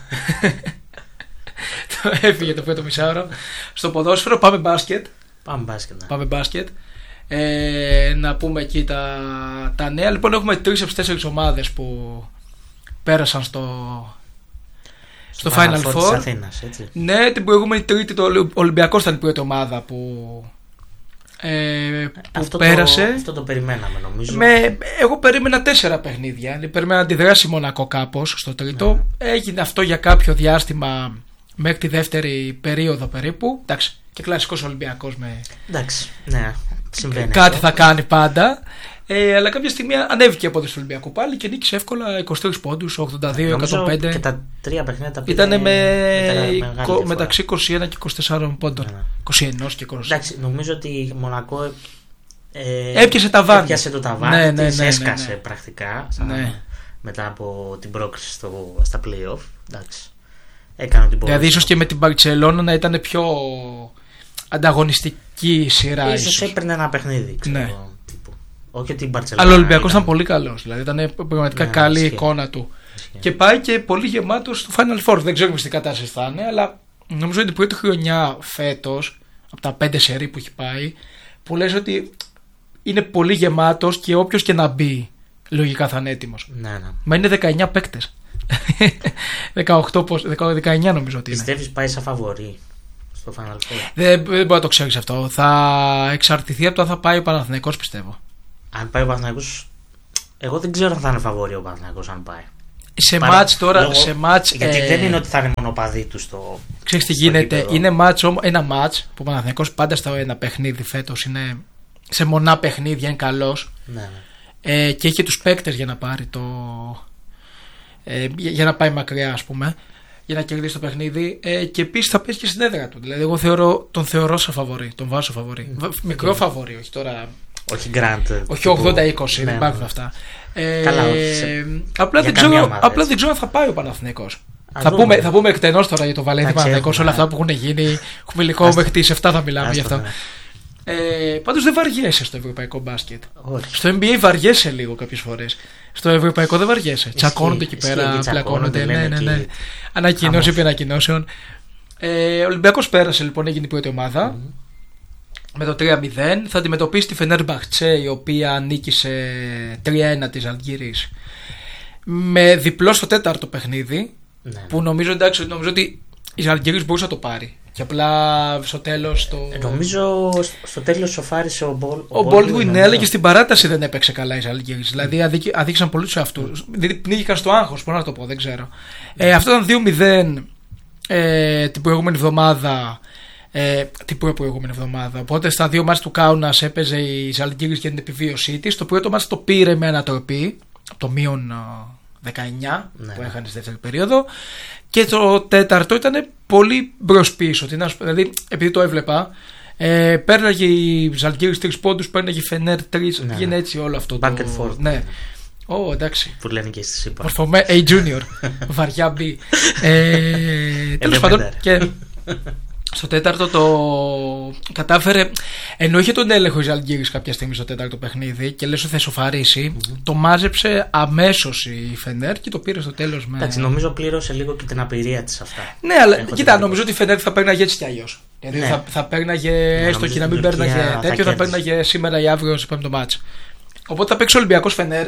το έφυγε το πρώτο μισάωρο. Στο ποδόσφαιρο πάμε μπάσκετ. Πάμε μπάσκετ. Ναι. Πάμε μπάσκετ. Ε, να πούμε εκεί τα, τα νέα. Λοιπόν, έχουμε τρεις από τις τέσσερις ομάδες που πέρασαν στο. Στο, στο Final Four. Της Αθήνας, έτσι. Ναι, την προηγούμενη Τρίτη το Ολυμπιακός ήταν η πρώτη ομάδα που. Ε, που αυτό πέρασε. Το, αυτό το περιμέναμε, νομίζω. Με, εγώ περίμενα τέσσερα παιχνίδια. Περίμενα να αντιδράσει Μονακό κάπως στο τρίτο. Ναι. Έγινε αυτό για κάποιο διάστημα μέχρι τη δεύτερη περίοδο περίπου. Εντάξει, και κλασικός Ολυμπιακός με. Εντάξει, ναι, συμβαίνει. Κάτι αυτό. θα κάνει πάντα. Ε, αλλά κάποια στιγμή ανέβηκε η απόδοση του Ολυμπιακού πάλι και νίκησε εύκολα είκοσι τρεις πόντους, ογδόντα δύο εκατόν πέντε. Και τα τρία παιχνίδια τα ήταν με με μεταξύ είκοσι ένα και είκοσι τέσσερα πόντων. Ναι. είκοσι ένα και είκοσι. Εντάξει, νομίζω ότι η Μονακό ε, έπιασε ταβάνι. Έπιασε το ταβάνι, ναι, ναι, ναι, ναι, έσκασε ναι, ναι. πρακτικά σαν, ναι. μετά από την πρόκριση στο, στα play-off. Εντάξει. Έκανε την δηλαδή, ίσως και με την Μπαρτσελόνα να ήταν πιο ανταγωνιστική σειρά. Ίσως έπαιρνε ένα παιχνίδι, ξέρω. Ναι. Όχι ότι η Μπαρτσελόνα. Αλλά ο Ολυμπιακός ήταν πολύ καλός. Δηλαδή ήταν πραγματικά ναι, καλή η ισχύει. εικόνα του. Ισχύει. Και πάει και πολύ γεμάτος στο Final Four. Δεν ξέρουμε στην κατάσταση θα είναι, αλλά νομίζω είναι την πρώτη χρονιά φέτος, από τα πέντε σερί που έχει πάει, που λες ότι είναι πολύ γεμάτος και όποιος και να μπει, λογικά θα είναι έτοιμος. Ναι, ναι. Μα είναι δεκαεννιά παίκτες. δεκαοκτώ, δεκαεννιά νομίζω ότι είναι. Πιστεύεις πάει σαν φαβορί στο Final Four? Δεν, δεν μπορεί να το ξέρεις αυτό. Θα εξαρτηθεί από το αν θα πάει ο Παναθηναϊκός, πιστεύω. Αν πάει ο Παναθηναϊκός, εγώ δεν ξέρω αν θα είναι φαβορί ο Παναθηναϊκός αν πάει. Σε Παρά... μάτς τώρα, λόγω... σε μάτς, γιατί ε... δεν είναι ότι θα είναι μονοπαδί του στο. Ξέρεις τι γίνεται, γήπεδο. Είναι μάτς, ένα μάτς που ο Παναθηναϊκός πάντα στο ένα παιχνίδι φέτος είναι σε μονά παιχνίδια, είναι καλός. Ναι, ναι. Ε, και έχει τους παίκτες για να πάρει το. Ε, για να πάει μακριά, ας πούμε, για να κερδίσει το παιχνίδι. Ε, και επίσης θα παίζει και στην έδρα του. Δηλαδή, εγώ θεωρώ, τον θεωρώ σαν φαβορί, τον βάζω φαβορί. Mm. Μικρό φαβορί, όχι τώρα. Όχι grand. Όχι ογδόντα είκοσι, ναι, δεν υπάρχουν ναι. αυτά. Ε, Καλά, όχι. Σε... Απλά, δεν ξέρω, ομάδα, απλά δεν ξέρω αν θα πάει ο Παναθηναϊκός. Θα πούμε, θα πούμε εκτενώς τώρα για το Βαλένθια Παναθηναϊκός, όλα αυτά που έχουν γίνει. Έχουμε υλικό μέχρι τις επτά θα μιλάμε γι' αυτό. Ναι. Ε, πάντως δεν βαριέσαι στο ευρωπαϊκό μπάσκετ. Όχι. Στο N B A βαριέσαι λίγο κάποιες φορές. Στο ευρωπαϊκό δεν βαριέσαι. Τσακώνονται εκεί πέρα, πλακώνονται. Ναι, ναι, ναι. Ανακοινώσει επί ανακοινώσεων. Ε, ο Ολυμπιακός πέρασε λοιπόν, έγινε η πρώτη ομάδα. Mm-hmm. Με το τρία μηδέν. Θα αντιμετωπίσει τη Φενέρμπαχτσε, η οποία νίκησε τρία ένα της Αλγύρης. Με διπλό στο τέταρτο παιχνίδι. Ναι. Που νομίζω, εντάξει, νομίζω ότι η Αλγύρης μπορούσε να το πάρει. Και απλά στο τέλος. Το... Νομίζω στο τέλος σοφάρισε ο Μπολ. Ο Baldwin, ναι, αλλά και στην παράταση δεν έπαιξε καλά οι Ζαλγκύρης. Δηλαδή αδείξαν πολύ του εαυτού. Δηλαδή πνίγηκαν στο άγχος, πώς να το πω, δεν ξέρω. Ε, αυτό ήταν δύο μηδέν ε, την προηγούμενη εβδομάδα. Ε, την προηγούμενη εβδομάδα. Οπότε στα δύο μάτς του Κάουνας έπαιζε η Ζαλγκύρης για την επιβίωσή της. Το πρώτο μάτς το πήρε με ανατροπή από το μείον δεκαεννιά, ναι, που έχανε στη δεύτερη περίοδο. Και το τέταρτο ήταν πολύ μπρος πίσω. Δηλαδή, επειδή το έβλεπα, ε, πέρναγε η Ζαλγκύρης τρεις πόντους, πέρναγε η Φενέρ τρεις. Ναι. Πήγαινε έτσι όλο αυτό. Back το... and forth. Ναι. Ω, oh, εντάξει. Που λένε και στη ΣΥΠΑ. Μορφωμέ, A Junior. Βαριά B. ε, Τέλος πάντων. Και στο τέταρτο το κατάφερε. Ενώ είχε τον έλεγχο η Ζαλγκύρης κάποια στιγμή στο τέταρτο παιχνίδι και λες ότι θα ισοφαρίσει, mm-hmm. το μάζεψε αμέσως η Φενέρ και το πήρε στο τέλος με. Εντάξει, νομίζω πλήρωσε λίγο και την απειρία της αυτά. Ναι, αλλά έχω κοίτα, νομίζω ότι η Φενέρ θα παίρναγε έτσι κι αλλιώς. Δηλαδή ναι. θα, θα παίρναγε ναι, έστω και να μην παίρναγε τέτοιο, θα, θα παίρναγε σήμερα ή αύριο σε πέμπτο μάτς. Οπότε θα παίξει ο Ολυμπιακός Φενέρ.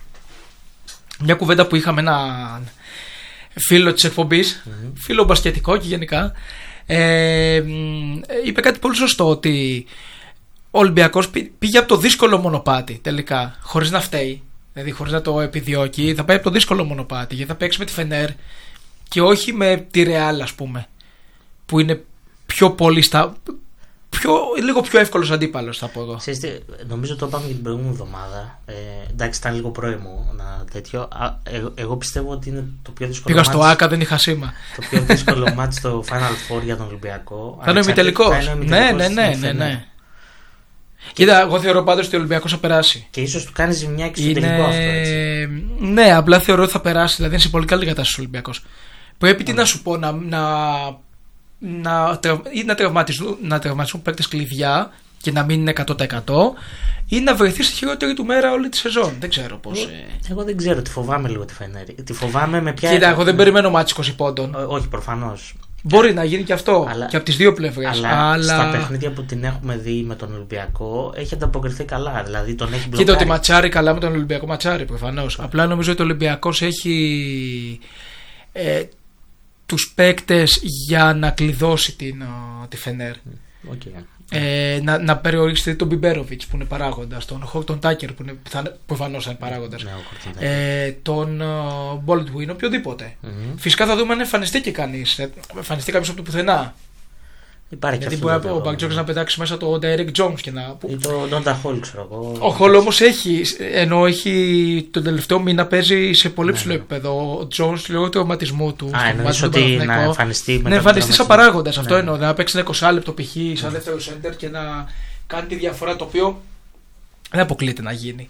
Μια κουβέντα που είχαμε έναν φίλο της εκπομπής, mm-hmm. φίλο μπασκετικό και γενικά. Ε, είπε κάτι πολύ σωστό, ότι ο Ολυμπιακός πήγε από το δύσκολο μονοπάτι τελικά, χωρίς να φταίει, δηλαδή χωρίς να το επιδιώκει. Θα πάει από το δύσκολο μονοπάτι γιατί θα παίξει με τη Φενέρ και όχι με τη Ρεάλ, ας πούμε, που είναι πιο πολύ στα... Πιο, λίγο πιο εύκολος αντίπαλος, θα πω εγώ. Ξέρετε, νομίζω το είπαμε και την προηγούμενη εβδομάδα. Ε, εντάξει, ήταν λίγο πρώιμο ένα τέτοιο. Α, εγώ, εγώ πιστεύω ότι είναι το πιο δύσκολο. Πήγα στο ΆΚΑ, δεν είχα σήμα. Το πιο δύσκολο μάτς στο Final Four για τον Ολυμπιακό. Θα είναι ημιτελικός. Ναι, ναι, ναι, ναι, ναι. Κοίτα, εγώ θεωρώ πάντως ότι ο Ολυμπιακός θα περάσει. Και ίσως του κάνει ζημιά και στο τελικό αυτό, έτσι. Ναι, απλά θεωρώ ότι θα περάσει. Δηλαδή είναι σε πολύ καλή κατάσταση ο Ολυμπιακός. Πρέπει, τι να σου πω, να. να... Να, ή να τραυματιστούν, να τραυματιστούν παίκτες κλειδιά και να μην είναι εκατό τοις εκατό ή να βρεθεί στη χειρότερη του μέρα όλη τη σεζόν. Δεν ξέρω πώς. Εγώ, εγώ δεν ξέρω, τη φοβάμαι λίγο τη Φενέρ. Τη φοβάμαι με ποια. Κοίτα, εγώ δεν περιμένω μάτς είκοσι πόντων. Ό, όχι, προφανώς. Μπορεί να γίνει και αυτό, αλλά, και από τις δύο πλευρές. Αλλά, αλλά στα παιχνίδια που την έχουμε δει με τον Ολυμπιακό έχει ανταποκριθεί καλά. Δηλαδή τον έχει μπλοκάρει. Κοίτα, ότι ματσάρει καλά με τον Ολυμπιακό, ματσάρει προφανώς. Απλά νομίζω ότι ο Ολυμπιακός έχει. Ε, τους παίκτες για να κλειδώσει την, uh, τη Φενέρ. Okay. Ε, να, να περιορίσει τον Μπιμπέροβιτς που είναι παράγοντας, τον Χόρτον Τάκερ που είναι, προφανώς είναι παράγοντας, yeah, ε, τον Baldwin, uh, οποιοδήποτε. Mm-hmm. Φυσικά θα δούμε αν εμφανιστεί και κανείς. Εμφανιστεί κάποιος από το πουθενά. Υπάρχει γιατί μπορεί ο Μπακτζόκης να πετάξει μέσα το Derek Jones και να. Ή το Donta Hall, ξέρω εγώ. Ο Hall όμως έχει, ενώ έχει τον τελευταίο μήνα παίζει σε πολύ ψηλό επίπεδο. Ο Jones λόγω του τραυματισμού του. Α, εννοείς ότι να εμφανιστεί μετά. Να εμφανιστεί σαν παράγοντας. Αυτό εννοώ. Να παίξει ένα είκοσι λεπτό π.χ. σαν δεύτερο center και να κάνει τη διαφορά, το οποίο δεν αποκλείεται να γίνει.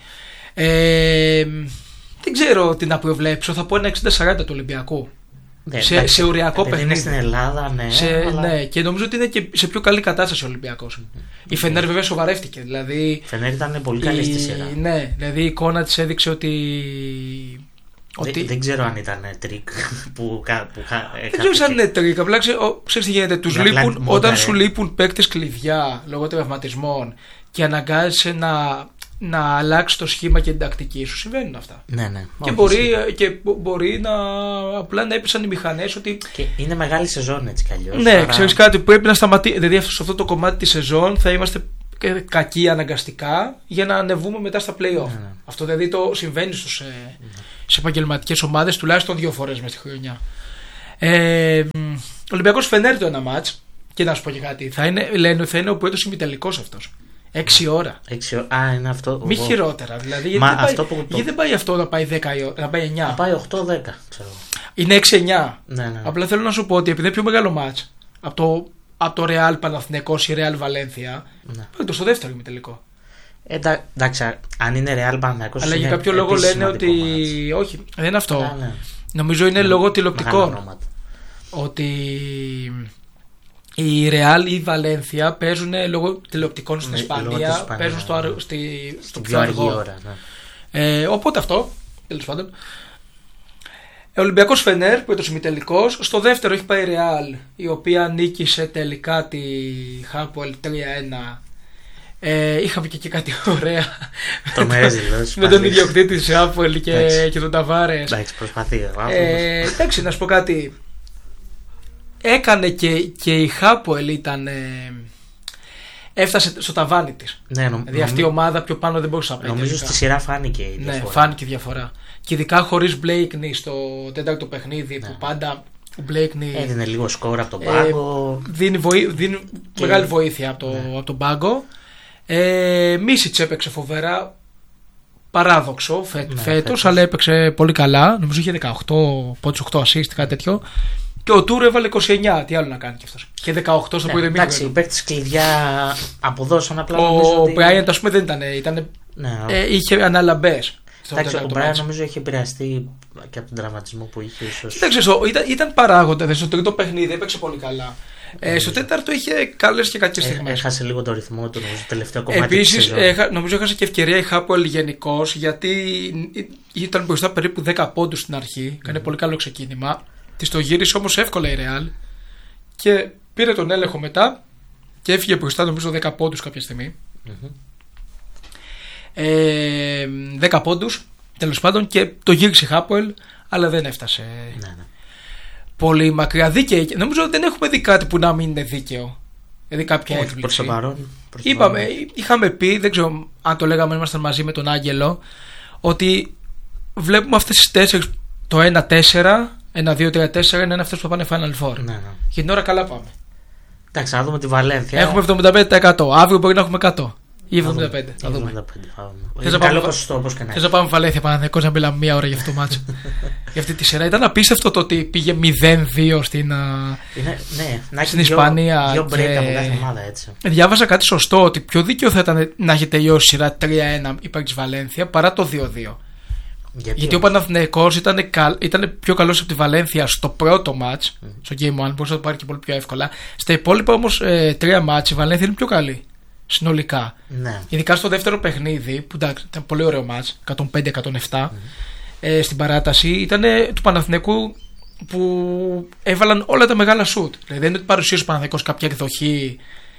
Ε, δεν ξέρω τι να προβλέψω. Θα πω ένα εξήντα σαράντα του Ολυμπιακού. Ναι, σε, εντάξει, σε οριακό παιχνίδι. Είναι στην Ελλάδα, ναι. Σε, αλλά... ναι. Και νομίζω ότι είναι και σε πιο καλή κατάσταση ο Ολυμπιακός. Mm-hmm. Η Φενέρ βέβαια σοβαρεύτηκε. Δηλαδή, η Φενέρ ήταν πολύ καλή η... στη σειρά. Ναι, δηλαδή η εικόνα της έδειξε ότι Ότι... Δεν, δεν ξέρω αν ήταν τρίκ που, που δεν ξέρω αν είναι τρίκ. Απλά ξέρεις τι γίνεται. Τους λείπουν, όταν σου λείπουν παίκτες κλειδιά λόγω τραυματισμών και αναγκάζεσαι να, να αλλάξει το σχήμα και την τακτική σου, συμβαίνουν αυτά. Ναι, ναι. Και, μπορεί, και μπορεί να απλά να έπεσαν οι μηχανές ότι. Και είναι μεγάλη σεζόν έτσι κι αλλιώς. Ναι, άρα... ξέρεις κάτι, πρέπει να σταματήσει. Δηλαδή σε αυτό το κομμάτι της σεζόν θα είμαστε κακοί αναγκαστικά για να ανεβούμε μετά στα play-off. Ναι, ναι. Αυτό δηλαδή το συμβαίνει στους, ναι. σε επαγγελματικές ομάδες τουλάχιστον δύο φορές μες στη χρονιά. Ε, Ολυμπιακός Φενέρ το ένα μάτς. Και να σου πω και κάτι. Θα είναι, λένε ότι θα είναι ο πρώτος ημιτελικός αυτός. Έξι ώρα. Έξι ώρα. Α, είναι αυτό. Μη χειρότερα. Δηλαδή, γιατί, Μα δεν, πάει, αυτό που το... γιατί δεν πάει αυτό να πάει δέκα, να πάει εννιά. Να πάει οκτώ δέκα, ξέρω. Είναι έξι εννιά. Ναι, ναι. Απλά θέλω να σου πω ότι επειδή είναι πιο μεγάλο μάτς από το, από το Real Παναθηναϊκός ή Real Βαλένθια, ναι. πάει το στο δεύτερο ημιτελικό. Ε, εντάξει, αν είναι Real Παναθηναϊκός. Αλλά για κάποιο λόγο λένε ότι. Μάτς. Όχι, δεν είναι αυτό. Α, ναι. Νομίζω είναι ναι, λόγω τηλεοπτικών. Ότι η Real ή η Βαλένθια παίζουν λόγω τηλεοπτικών στην Ισπανία, παίζουν στο, αρο, στη, στο πιο αργό ώρα. Ναι. Ε, οπότε αυτό, τέλος πάντων. Ο Ολυμπιακός Φενέρ που ήταν το ημιτελικός. Στο δεύτερο έχει πάει η Real, η οποία νίκησε τελικά τη Χάποελ τρία ένα. Ε, είχαμε και, και κάτι ωραία το με τον ιδιοκτήτη της Χάποελ και, και τον Ταβάρες. Εντάξει, προσπαθεί. Ε, εντάξει, να σου πω κάτι. Έκανε και, και η Χάποελ ήταν. Ε, έφτασε στο ταβάνι της. Ναι, νομ, δηλαδή αυτή η ομάδα πιο πάνω δεν μπορούσε να πάει. Νομίζω στη σειρά φάνηκε η διαφορά. Ναι, φάνηκε η διαφορά. Και ειδικά χωρίς Μπλέικνι στο τέταρτο παιχνίδι, ναι. που πάντα ο Μπλέικνι έδινε λίγο σκόρ από τον πάγκο. Ε, δίνει βοή, δίνει και... μεγάλη βοήθεια από, το, ναι. από τον πάγκο. Ε, Μίσιτς έπαιξε φοβερά. Παράδοξο φέ, ναι, φέτος, αλλά έπαιξε πολύ καλά. Νομίζω είχε δεκαοκτώ πόντους, οκτώ assist, κάτι τέτοιο. Και ο Τούρ έβαλε είκοσι εννιά. Τι άλλο να κάνει κι αυτός. Και δεκαοκτώ στο πρώτο μήνα. Εντάξει, οι παίκτες κλειδιά αποδώσαν απλά. Ο Μπράιαντ, ας πούμε, δεν ήταν. ήταν ναι, ε, είχε αναλαμπές. Εντάξει, ο Μπράιαντ νομίζω είχε επηρεαστεί και από τον τραυματισμό που είχε. Ίσως... Κοίταξε, ήταν, ήταν παράγοντα. Στο τρίτο παιχνίδι έπαιξε πολύ καλά. Ε, στο τέταρτο είχε καλές και κακές στιγμές. Έχασε λίγο το ρυθμό του, νομίζω, το τελευταίο κομμάτι. Επίσης, νομίζω έχασε και ευκαιρία η Χάποελ γενικώς, γιατί ήταν μπροστά περίπου δέκα πόντους στην αρχή. Mm. Κάνει πολύ καλό ξεκίνημα. Της το γύρισε όμως εύκολα η Real και πήρε τον έλεγχο μετά και έφυγε μπροστά, νομίζω, δέκα πόντους κάποια στιγμή. Mm-hmm. Ε, δέκα πόντους τέλος πάντων και το γύρισε η Χάποελ, αλλά δεν έφτασε. Ναι, ναι. Πολύ μακριά. Δίκαιο. Νομίζω ότι δεν έχουμε δει κάτι που να μην είναι δίκαιο. Δηλαδή κάποια έκπληξη. Προς το παρόν. Είπαμε, είχαμε πει, δεν ξέρω αν το λέγαμε, ήμασταν μαζί με τον Άγγελο, ότι βλέπουμε αυτές τις τέσσερις, το ένα τέσσερα, ένα δύο τρία τέσσερα είναι αυτές που θα πάνε Final Four. Ναι, ναι. Για την ώρα καλά πάμε. Εντάξει, να δούμε τη Βαλένθια. Έχουμε εβδομήντα πέντε τοις εκατό. Αύριο μπορεί να έχουμε εκατό. Ή εβδομήντα πέντε τοις εκατό. Θα δούμε. Θες να πάμε, θες να πάμε Βαλένθια Παναθηναϊκός να μιλάμε μία ώρα για αυτό το μάτσο. Για αυτή τη σειρά. Ήταν απίστευτο το ότι πήγε μηδέν δύο στην, είναι, ναι, να στην Ισπανία. Δύο break και... από κάθε ομάδα, έτσι. Διάβασα κάτι σωστό, ότι πιο δίκαιο θα ήταν να έχει τελειώσει η σειρά τρία ένα υπέρ της Βαλένθια παρά το δύο δύο. Γιατί, Γιατί ο Παναθηναϊκός ήταν, ήταν πιο καλός από τη Βαλένθια στο πρώτο μάτς, mm. στο Game one, μπορούσε να το πάρει και πολύ πιο εύκολα. Στα υπόλοιπα όμως ε, τρία μάτς η Βαλένθια είναι πιο καλή. Συνολικά. Ναι. Ειδικά στο δεύτερο παιχνίδι, που εντάξει, ήταν πολύ ωραίο μάτς, εκατόν πέντε εκατόν επτά, mm. ε, στην παράταση, ήταν του Παναθηναϊκού που έβαλαν όλα τα μεγάλα σουτ. Δηλαδή δεν είναι ότι παρουσίασε ο Παναθηναϊκός κάποια εκδοχή,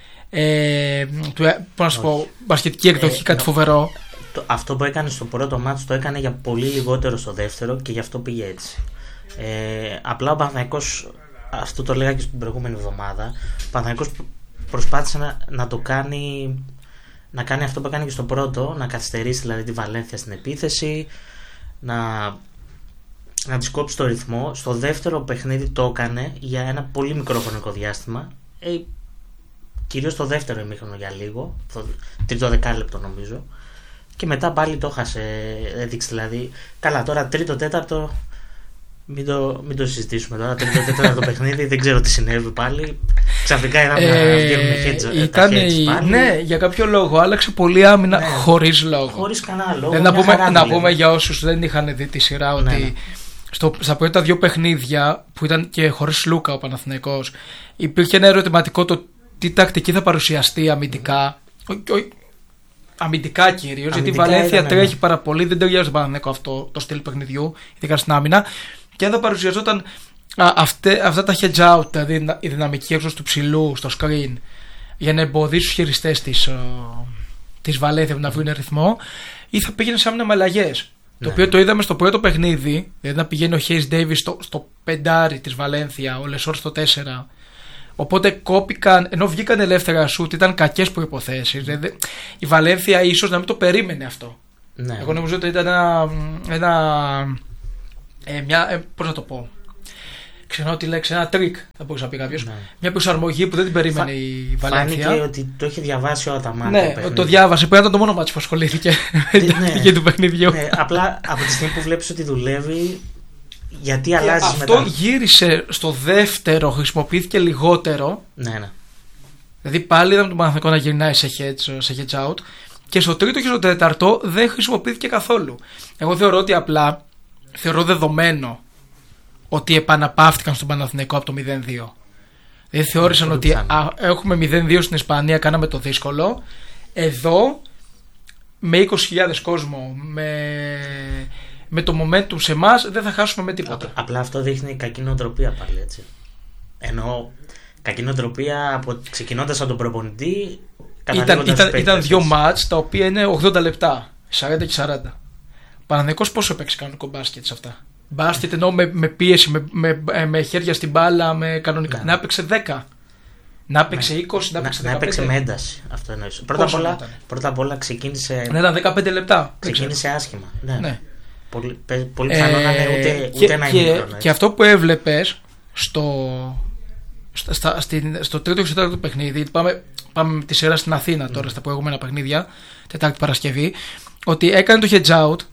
ε, του, πώς να σου πω, μπασκετική εκδοχή, ε, κάτι no. φοβερό. Το, αυτό που έκανε στο πρώτο μάτς το έκανε για πολύ λιγότερο στο δεύτερο και γι' αυτό πήγε έτσι. Ε, απλά ο Παναθηναϊκός, αυτό το λέγα και στην προηγούμενη εβδομάδα, ο Παναθηναϊκός προσπάθησε να, να το κάνει, να κάνει αυτό που έκανε και στο πρώτο, να καθυστερήσει δηλαδή τη Βαλένθια στην επίθεση, να, να της κόψει το ρυθμό. Στο δεύτερο παιχνίδι το έκανε για ένα πολύ μικρό χρονικό διάστημα, ε, κυρίως το δεύτερο ημίχρονο για λίγο, το τρίτο δεκάλεπτο νομίζω. Και μετά πάλι το έχασε, έδειξε δηλαδή. Καλά, τώρα τρίτο τέταρτο μην το, μην το συζητήσουμε τώρα. Τρίτο τέταρτο παιχνίδι, δεν ξέρω τι συνέβη πάλι. Ξαφνικά είδαμε ε, να βγαίνουν χέτζο. Ήταν η... Ναι, για κάποιο λόγο άλλαξε πολύ άμυνα, ναι, χωρίς λόγο. Χωρίς κανένα λόγο. Ε, να πούμε, χαρά, να πούμε για όσους δεν είχαν δει τη σειρά ότι, ναι, ναι, στο, στα πρώτα δύο παιχνίδια που ήταν και χωρίς Λούκα ο Παναθηναϊκός, υπήρχε ένα ερωτηματικό το τι τακτική θα παρουσιαστεί αμυντικά. Mm. Ο, ο, αμυντικά κυρίως, γιατί η Βαλένθια ήταν, τρέχει ναι. πάρα πολύ, δεν ταιριάζει στον Παναθηναϊκό αυτό το στυλ παιχνιδιού, ειδικά στην άμυνα. Και αν θα παρουσιαζόταν α, αυτέ, αυτά τα hedge out, δηλαδή η δυναμική έξω του ψηλού, στο screen, για να εμποδίσει τους χειριστές της, της Βαλένθια να βρουν ρυθμό, ή θα πήγαινε σε άμυνα με αλλαγές. Ναι. Το οποίο το είδαμε στο πρώτο παιχνίδι, δηλαδή να πηγαίνει ο Hayes Davis στο, στο πεντάρι της Βαλένθια, ο Λεσόρ στο τέσσερα. Οπότε κόπηκαν, ενώ βγήκαν ελεύθερα σουτ, ήταν κακές προϋποθέσεις. Δηλαδή, η Βαλένθια ίσως να μην το περίμενε αυτό. Ναι. Εγώ νομίζω ότι ήταν ένα. ένα ε, μια, ε, πώς να το πω. Ξενώ τη λέξη, ένα τρίκ θα μπορούσε να πει κάποιος. Ναι. Μια προσαρμογή που δεν την περίμενε Φα... η Βαλένθια. Φάνηκε ότι το είχε διαβάσει ο Αταμάν. Ναι, το, το διάβασε. Πρέπει να ήταν το μόνο μάτσο που ασχολήθηκε με την τακτική του παιχνιδιού. Ναι, απλά από τη στιγμή που βλέπεις ότι δουλεύει. Γιατί αλλάζει αυτό μετά. Γύρισε στο δεύτερο, χρησιμοποιήθηκε λιγότερο. Ναι, ναι. Δηλαδή πάλι είδαμε τον Παναθηναϊκό να γυρνάει σε hedge, σε hedge out. Και στο τρίτο και στο τέταρτο δεν χρησιμοποιήθηκε καθόλου. Εγώ θεωρώ ότι απλά θεωρώ δεδομένο ότι επαναπαύτηκαν στον Παναθηναϊκό από το μηδέν δύο. Δηλαδή θεώρησαν yeah, ότι α, έχουμε μηδέν δύο στην Ισπανία, κάναμε το δύσκολο. Εδώ με είκοσι χιλιάδες κόσμο, με, με το momentum σε εμάς, δεν θα χάσουμε με τίποτα. Α, απλά αυτό δείχνει κακή νοοτροπία πάλι, έτσι. Ενώ κακή νοοτροπία από, ξεκινώντας από τον προπονητή. Ήταν, ήταν, ήταν δύο μάτς τα οποία είναι ογδόντα λεπτά, σαράντα και σαράντα. Παναθηναϊκός πόσο παίξει κανονικό μπάσκετ σε αυτά. Μπάσκετ εννοώ με, με πίεση, με, με, με χέρια στην μπάλα, με κανονικά. Ναι. Να έπαιξε δέκα. Να έπαιξε είκοσι, να έπαιξε δεκαπέντε. Να έπαιξε με ένταση. Αυτό εννοείς. Πρώτα απ' όλα, πρώτα απ' όλα ξεκίνησε. Ναι, ήταν δεκαπέντε λεπτά. Ξεκίνησε άσχημα. Ναι. ναι. Πολύ, πολύ πιθανό να είναι ούτε, και, ούτε ένα και, ημίχρονο. Και αυτό που έβλεπες στο, στα, στα, στην, στο τρίτο και στο τέταρτο παιχνίδι. Πάμε, πάμε με τη σειρά στην Αθήνα τώρα, mm. στα προηγούμενα παιχνίδια, Τετάρτη Παρασκευή. Ότι έκανε το hedge out.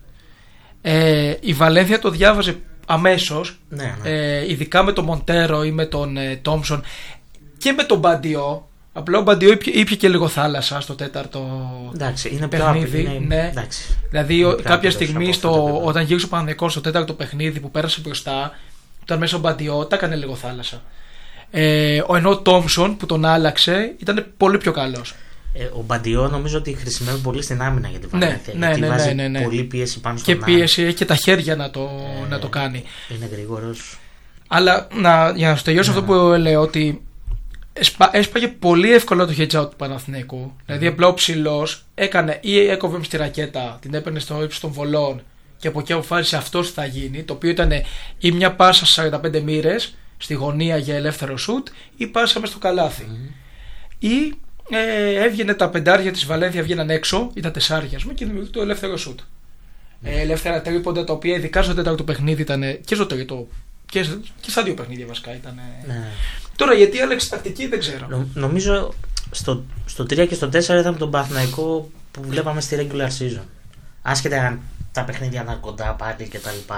Ε, η Βαλένθια το διάβαζε αμέσως, ναι, ναι. Ε, ειδικά με τον Μοντέρο ή με τον Τόμψον ε, και με τον Μπαντιό. Απλά ο Μπαντιό ήπια, ήπια και λίγο θάλασσα στο τέταρτο εντάξει, είναι παιχνίδι. Είναι, ναι. εντάξει, δηλαδή είναι κάποια στιγμή στο, όταν γύρισε ο Παναθηναϊκός στο τέταρτο παιχνίδι που πέρασε μπροστά, ήταν μέσα ο Μπαντιό, τα έκανε λίγο θάλασσα. Ε, ενώ ο Τόμψον που τον άλλαξε ήταν πολύ πιο καλός. Ε, ο Μπαντιό νομίζω ότι χρησιμεύει πολύ στην άμυνα για τη Βαλένθια. Ναι, ναι, ναι, βάζει ναι, ναι. πολύ πίεση πάνω στον και πίεση, έχει και τα χέρια να το, ε, να το κάνει. Είναι γρήγορος. Αλλά να, για να σου τελειώσω ναι, αυτό που λέω, ότι έσπα, έσπαγε πολύ εύκολα το hedge out του Παναθηναϊκού. Mm. Δηλαδή απλά ο ψηλός έκανε ή έκοβε στη ρακέτα, την έπαιρνε στο ύψος των βολών και από εκεί αποφάσισε αυτό τι θα γίνει. Το οποίο ήταν ή μια πάσα στις σαράντα πέντε μοίρες στη γωνία για ελεύθερο σουτ ή πάσα μες στο καλάθι. Mm. Ή Ε, έβγαινε τα πεντάρια της Βαλένθια, βγαίναν έξω ή τα τεσσάρια και δημιουργεί το ελεύθερο σουτ. Mm. Ε, ελεύθερα τρίποντα τα οποία ειδικά στο τέταρτο παιχνίδι ήταν και στο τρίτο και, και στα δύο παιχνίδια βασικά ήταν. Mm. Τώρα γιατί άλλαξε τακτική δεν ξέρω. Νο, νομίζω στο, στο τρία και στο τέσσερα είδαμε τον Παναθηναϊκό που βλέπαμε στη regular season. Άσχετα αν τα παιχνίδια ήταν κοντά πάλι κτλ.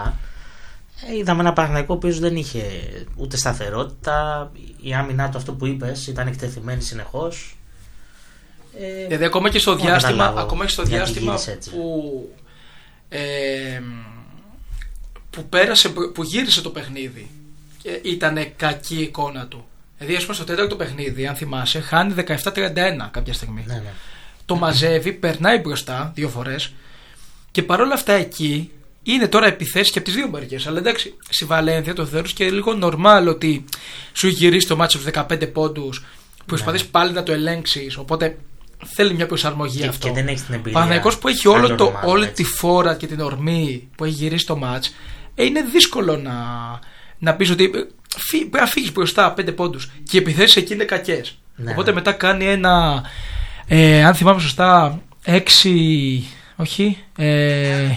Ε, είδαμε ένα Παναθηναϊκό που δεν είχε ούτε σταθερότητα. Η άμυνά του, αυτό που είπες, ήταν εκτεθειμένη συνεχώς. Ε, δηλαδή ακόμα και στο διάστημα, ακόμα και στο διάστημα που, ε, που, πέρασε, που γύρισε το παιχνίδι ήταν κακή η εικόνα του. Δηλαδή ας πούμε στο τέταρτο παιχνίδι, αν θυμάσαι, χάνει δεκαεπτά τριάντα ένα κάποια στιγμή. Ναι, ναι. Το μαζεύει, περνάει μπροστά δύο φορές και παρόλα αυτά εκεί είναι τώρα επιθέσεις και από τις δύο μεριές. Αλλά εντάξει, στη Βαλένθια το θεωρείς και λίγο normal ότι σου γυρίσει το μάτσο στους δεκαπέντε πόντους, που προσπαθείς ναι. πάλι να το ελέγξεις. Οπότε θέλει μια προσαρμογή και, αυτό. Και δεν έχει την εμπειρία. Παναθηναϊκός που έχει όλο το, normal, όλη έτσι. Τη φόρα και την ορμή που έχει γυρίσει το μάτς, ε, είναι δύσκολο να, να πεις ότι φύ, πρέπει να φύγεις μπροστά πέντε πόντους. Και οι επιθέσεις εκεί είναι κακές. Ναι. Οπότε μετά κάνει ένα, ε, αν θυμάμαι σωστά, έξι. Όχι. Ε,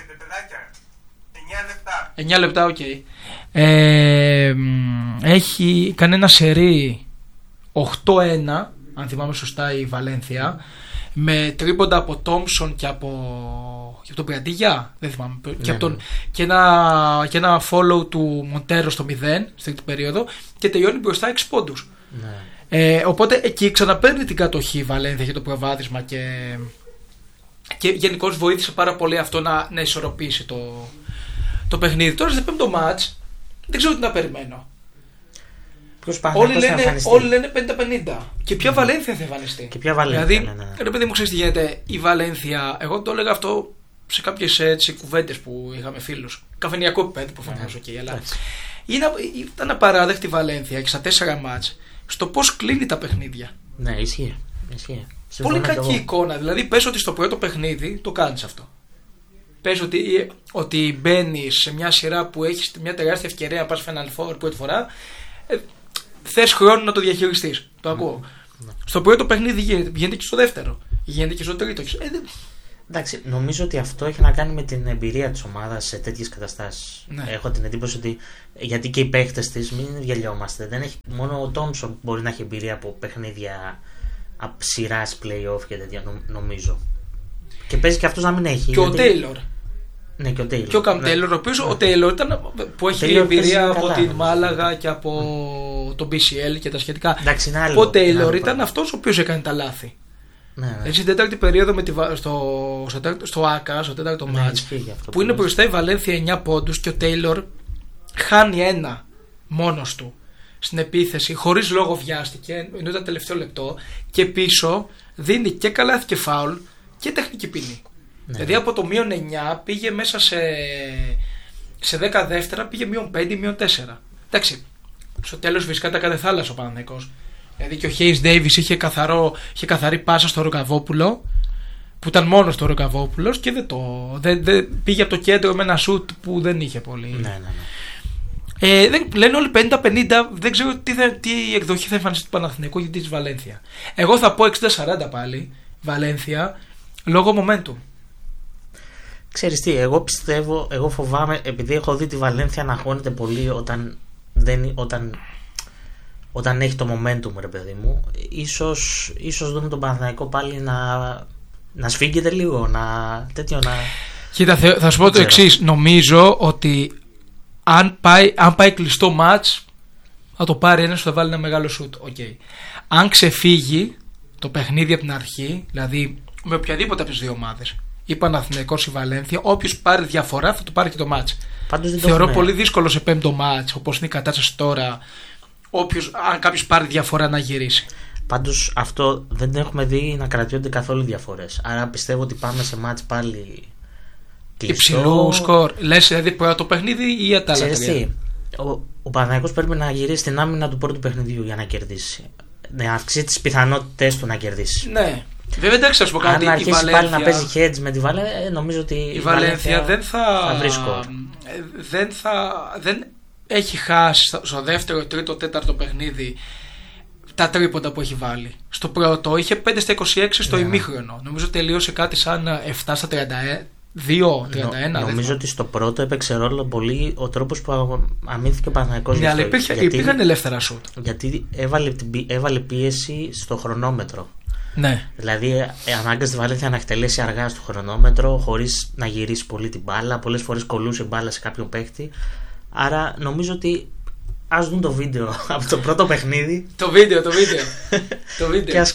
εννιά λεπτά, οκ. Okay. Ε, έχει κάνει ένα σερί οκτώ ένα, αν θυμάμαι σωστά, η Βαλένθια, με τρίποντα από Τόμψον και από, και από τον Πριαντίγια, δεν θυμάμαι, ναι, και, από τον, και, ένα, και ένα follow του Μοντέρο στο μηδέν στην τρίτη περίοδο και τελειώνει μπροστά έξι πόντους. Ναι. Ε, οπότε εκεί ξαναπαίρνει την κατοχή η Βαλένθια για το προβάδισμα και, και γενικώς βοήθησε πάρα πολύ αυτό να, να ισορροπήσει το, το παιχνίδι. Τώρα στο πέμπτο μάτς δεν ξέρω τι να περιμένω. Όλοι λένε, όλοι λένε πενήντα πενήντα. Και ποια mm. Βαλένθια θα εμφανιστεί. Και ποια Βαλένθια. Δηλαδή, ναι, ναι. ρε παιδί μου, ξέρεις τι γίνεται. Η Βαλένθια, εγώ το έλεγα αυτό σε κάποιες κουβέντες που είχαμε φίλους. Καφενειακό επίπεδο προφανώς, mm. okay, αλλά είναι, ήταν απαράδεκτη η Βαλένθια και στα τέσσερα μάτς στο πώς κλείνει τα παιχνίδια. Ναι, ισχύει. ισχύει. Πολύ κακή εικόνα. Δηλαδή, πες ότι στο πρώτο παιχνίδι το κάνεις αυτό. Πες ότι, ότι μπαίνεις σε μια σειρά που έχεις μια τεράστια ευκαιρία να πας Final Four πρώτη φορά. Ε, θες χρόνο να το διαχειριστείς. Το ακούω. Mm. Στο πρώτο παιχνίδι γίνεται, γίνεται και στο δεύτερο. Γίνεται και στο τρίτο. Ε, δε... Εντάξει, νομίζω ότι αυτό έχει να κάνει με την εμπειρία της ομάδας σε τέτοιες καταστάσεις. Ναι. Έχω την εντύπωση ότι. Γιατί και οι παίχτες της, μην γελιόμαστε. Δεν έχει, μόνο ο Τόμσον μπορεί να έχει εμπειρία από παιχνίδια από σειράς play-off και τέτοια, νομίζω. Και παίζει και αυτός να μην έχει. Και γιατί... ο Τέιλορ. Ναι, και ο Τέιλορ. Και ο Καμ Τέιλορ, ο οποίος ο Τέιλορ ήταν που έχει Taylor εμπειρία από καλά, την Μάλαγα και από mm. το μπι σι ελ και τα σχετικά. Εντάξει, είναι άλλο, ο Τέιλορ ήταν πράγμα. Αυτός ο οποίος έκανε τα λάθη. Ναι, ναι. Έτσι, στην τέταρτη περίοδο με τη, στο, στο, στο ΆΚΑ, στο τέταρτο ναι, μάτς, που, που είναι λες. μπροστά η Βαλένθια εννιά πόντους και ο Τέιλορ χάνει ένα μόνος του στην επίθεση, χωρίς λόγο βιάστηκε, ενώ ήταν τελευταίο λεπτό, και πίσω δίνει και καλάθι και φάουλ και τεχνική ποινή. Ναι. Δηλαδή από το μείον εννιά πήγε μέσα σε, σε δέκα δεύτερα, πήγε μείον πέντε, μείον τέσσερα. Εντάξει, στο τέλος φυσικά τα κάθε θάλασσα ο Παναθηναϊκός. Δηλαδή και ο Χέις Ντέιβις είχε, είχε καθαρή πάσα στο Ροκαβόπουλο, που ήταν μόνος στο Ροκαβόπουλος, και δεν το, δεν, δεν, πήγε από το κέντρο με ένα σουτ που δεν είχε πολύ. Ναι, ναι, ναι. Ε, δεν, λένε όλοι πενήντα πενήντα, δεν ξέρω τι, θα, τι εκδοχή θα εμφανιστεί του Παναθηναϊκού γιατί της Βαλένθια. Εγώ θα πω εξήντα σαράντα πάλι, Βαλένθια, λόγω momentum. Ξέρεις τι, εγώ πιστεύω, εγώ φοβάμαι, επειδή έχω δει τη Βαλένθια να αγχώνεται πολύ όταν, δεν, όταν, όταν έχει το momentum, ρε παιδί μου, ίσως, ίσως δούμε τον Παναθηναϊκό πάλι να, να σφίγγεται λίγο, να τέτοιο να... Κοίτα, θα, θα σου πω το εξής, νομίζω ότι αν πάει, αν πάει κλειστό μάτς θα το πάρει ένας που θα βάλει ένα μεγάλο σουτ. Okay. Αν ξεφύγει το παιχνίδι από την αρχή, δηλαδή με οποιαδήποτε από τις δύο ομάδες, ή Παναθηναϊκός ή Βαλένθια, όποιος πάρει διαφορά θα το πάρει και το μάτς. Θεωρώ το πολύ δύσκολο σε πέμπτο μάτς, όπως είναι η κατάσταση τώρα, όποιος, αν κάποιος πάρει διαφορά να γυρίσει. Πάντως αυτό δεν έχουμε δει να κρατιόνται καθόλου διαφορές. Άρα πιστεύω ότι πάμε σε μάτς πάλι κλειστό. Υψηλού σκορ. Λες δηλαδή πρώτο παιχνίδι ή τα άλλα τρία. Ο, ο Παναθηναϊκός πρέπει να γυρίσει την άμυνα του πρώτου παιχνιδιού για να κερδίσει. Να αυξήσει τις πιθανότητες του να κερδίσει. Ναι. Βέβαια, εντάξει, θα σου πω κάτι. Αν αρχίσει Βαλένθια... πάλι να παίζει hedge με τη Βαλένθια, νομίζω ότι η, η Βαλένθια δεν θα, θα βρει σκορ. Δεν, θα, δεν έχει χάσει στο δεύτερο, τρίτο, τέταρτο παιχνίδι τα τρίποντα που έχει βάλει. Στο πρώτο είχε πέντε στα είκοσι έξι στο yeah. ημίχρονο. Νομίζω τελείωσε κάτι σαν επτά στα τριάντα δύο τριάντα ένα. Νο, νομίζω ότι στο πρώτο έπαιξε ρόλο πολύ ο τρόπος που αμήνθηκε ο Παναθηναϊκός. Ναι, αλλά υπήρχε, γιατί, υπήρχαν ελεύθερα σουτ. Γιατί έβαλε, έβαλε πίεση στο χρονόμετρο. Ναι. Δηλαδή ανάγκασε τη Βαλένθια να εκτελέσει αργά στο χρονόμετρο, χωρίς να γυρίσει πολύ την μπάλα. Πολλές φορές κολούσε μπάλα σε κάποιον παίχτη. Άρα νομίζω ότι ας δουν το βίντεο από το πρώτο παιχνίδι. Το βίντεο, το βίντεο. το βίντεο. Και ας,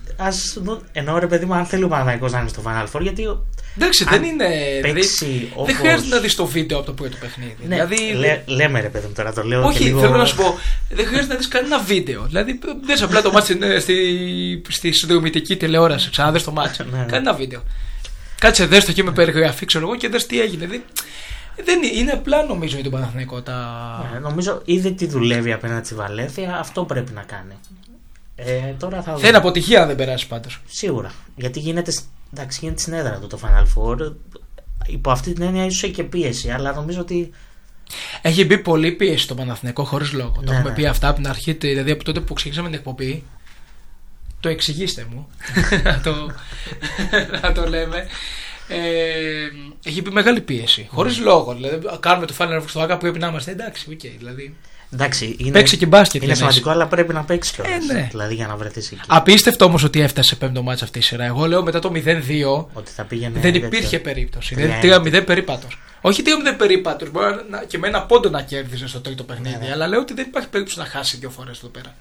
ας δουν. Εννοώ, ρε παιδί μου, αν θέλει ο Παναθηναϊκός να είναι στο Final Four, γιατί. Εντάξει, δεν είναι. Παίξει, όπως... Δεν χρειάζεται να δει το βίντεο από το πρώτο παιχνίδι. Ναι, δηλαδή... λέ, λέμε ρε παιδί μου τώρα, το λέω. Όχι, και λίγο... θέλω να σου πω. Δεν χρειάζεται να δει κανένα βίντεο. Δηλαδή, δες απλά το μάτι στη, στη συνδρομητική τηλεόραση. Ξαναδες το μάτι. ναι, ναι. Κανένα βίντεο. Κάτσε, δες το εκεί με περιγραφή, ξέρω εγώ, και δες τι έγινε. Δεν, δεν είναι απλά νομίζω για τον Παναθηναϊκό. Τα... Ναι, νομίζω είδε τι δουλεύει απέναντι στη Βαλένθια, αυτό πρέπει να κάνει. Ε, τώρα θα θα είναι αποτυχία αν δεν περάσει πάντως. Σίγουρα. Γιατί γίνεται, εντάξει, γίνεται στην έδρα του το Final Four. Υπό αυτή την έννοια ίσως έχει και πίεση, αλλά νομίζω ότι. Έχει μπει πολύ πίεση στο Παναθηναϊκό χωρίς λόγο. Ναι, το έχουμε ναι. πει αυτά από την αρχή, δηλαδή από τότε που ξεκινήσαμε την εκπομπή. Το εξηγήστε μου. να, το, να το λέμε. Ε, έχει μπει μεγάλη πίεση. Χωρίς mm. λόγο. Δηλαδή, κάνουμε το Final Four στο ΆΚΑ, πρέπει να είμαστε εντάξει. Okay, δηλαδή. Εντάξει, είναι, παίξει και μπάσκετ. Είναι σημαντικό, αλλά πρέπει να παίξει κιόλας. Ε, ναι. Δηλαδή για να βρεθείς εκεί. Απίστευτο όμως ότι έφτασε σε πέμπτο μάτς αυτή η σειρά. Εγώ λέω μετά το μηδέν δύο ότι θα πήγαινε δεν υπήρχε τέτοιο. Περίπτωση. τρία μηδέν περίπατος. Όχι τρία μηδέν περίπατος. Μπορεί να, και με ένα πόντο να κέρδιζε στο τρίτο παιχνίδι. Ναι, ναι. Αλλά λέω ότι δεν υπάρχει περίπτωση να χάσει δύο φορές εδώ πέρα.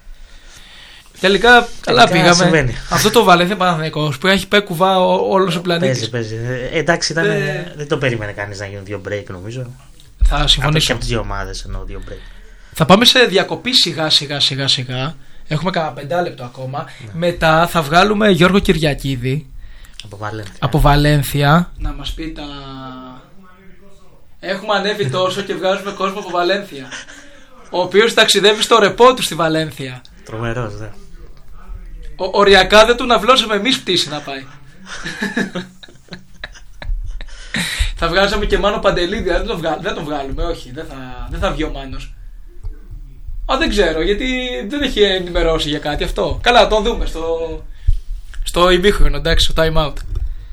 Τελικά, καλά πήγαμε. Συμβαίνει. Αυτό το Βαλένθια Παναθηναϊκός που έχει πάει κουβά όλος ο πλανήτης. Παίζει, παίζει. Ε, εντάξει, ήταν, ε... δεν το περίμενε κανείς να γίνουν δύο break νομίζω. Θα συμφωνήσω. Από τις δύο ομάδες εννοώ δύο break. Θα πάμε σε διακοπή σιγά σιγά σιγά σιγά. Έχουμε κανένα πεντάλεπτο ακόμα. Ναι. Μετά θα βγάλουμε Γιώργο Κυριακίδη από Βαλένθια. από Βαλένθια να μας πει τα... Έχουμε ανέβει τόσο και βγάζουμε κόσμο από Βαλένθια, ο οποίος ταξιδεύει στο ρεπό του στη Βαλένθια. Τρομερός, δε. Ο, οριακά δεν του να βλώσαμε εμείς πτήση να πάει. Θα βγάζαμε και Μάνο Παντελίδη, δεν τον, βγα... δεν τον βγάλουμε, όχι, δεν θα, δεν θα βγει ο Μάνος. Α, δεν ξέρω, γιατί δεν έχει ενημερώσει για κάτι αυτό. Καλά, το δούμε στο, στο ημίχρονο, εντάξει, στο time out.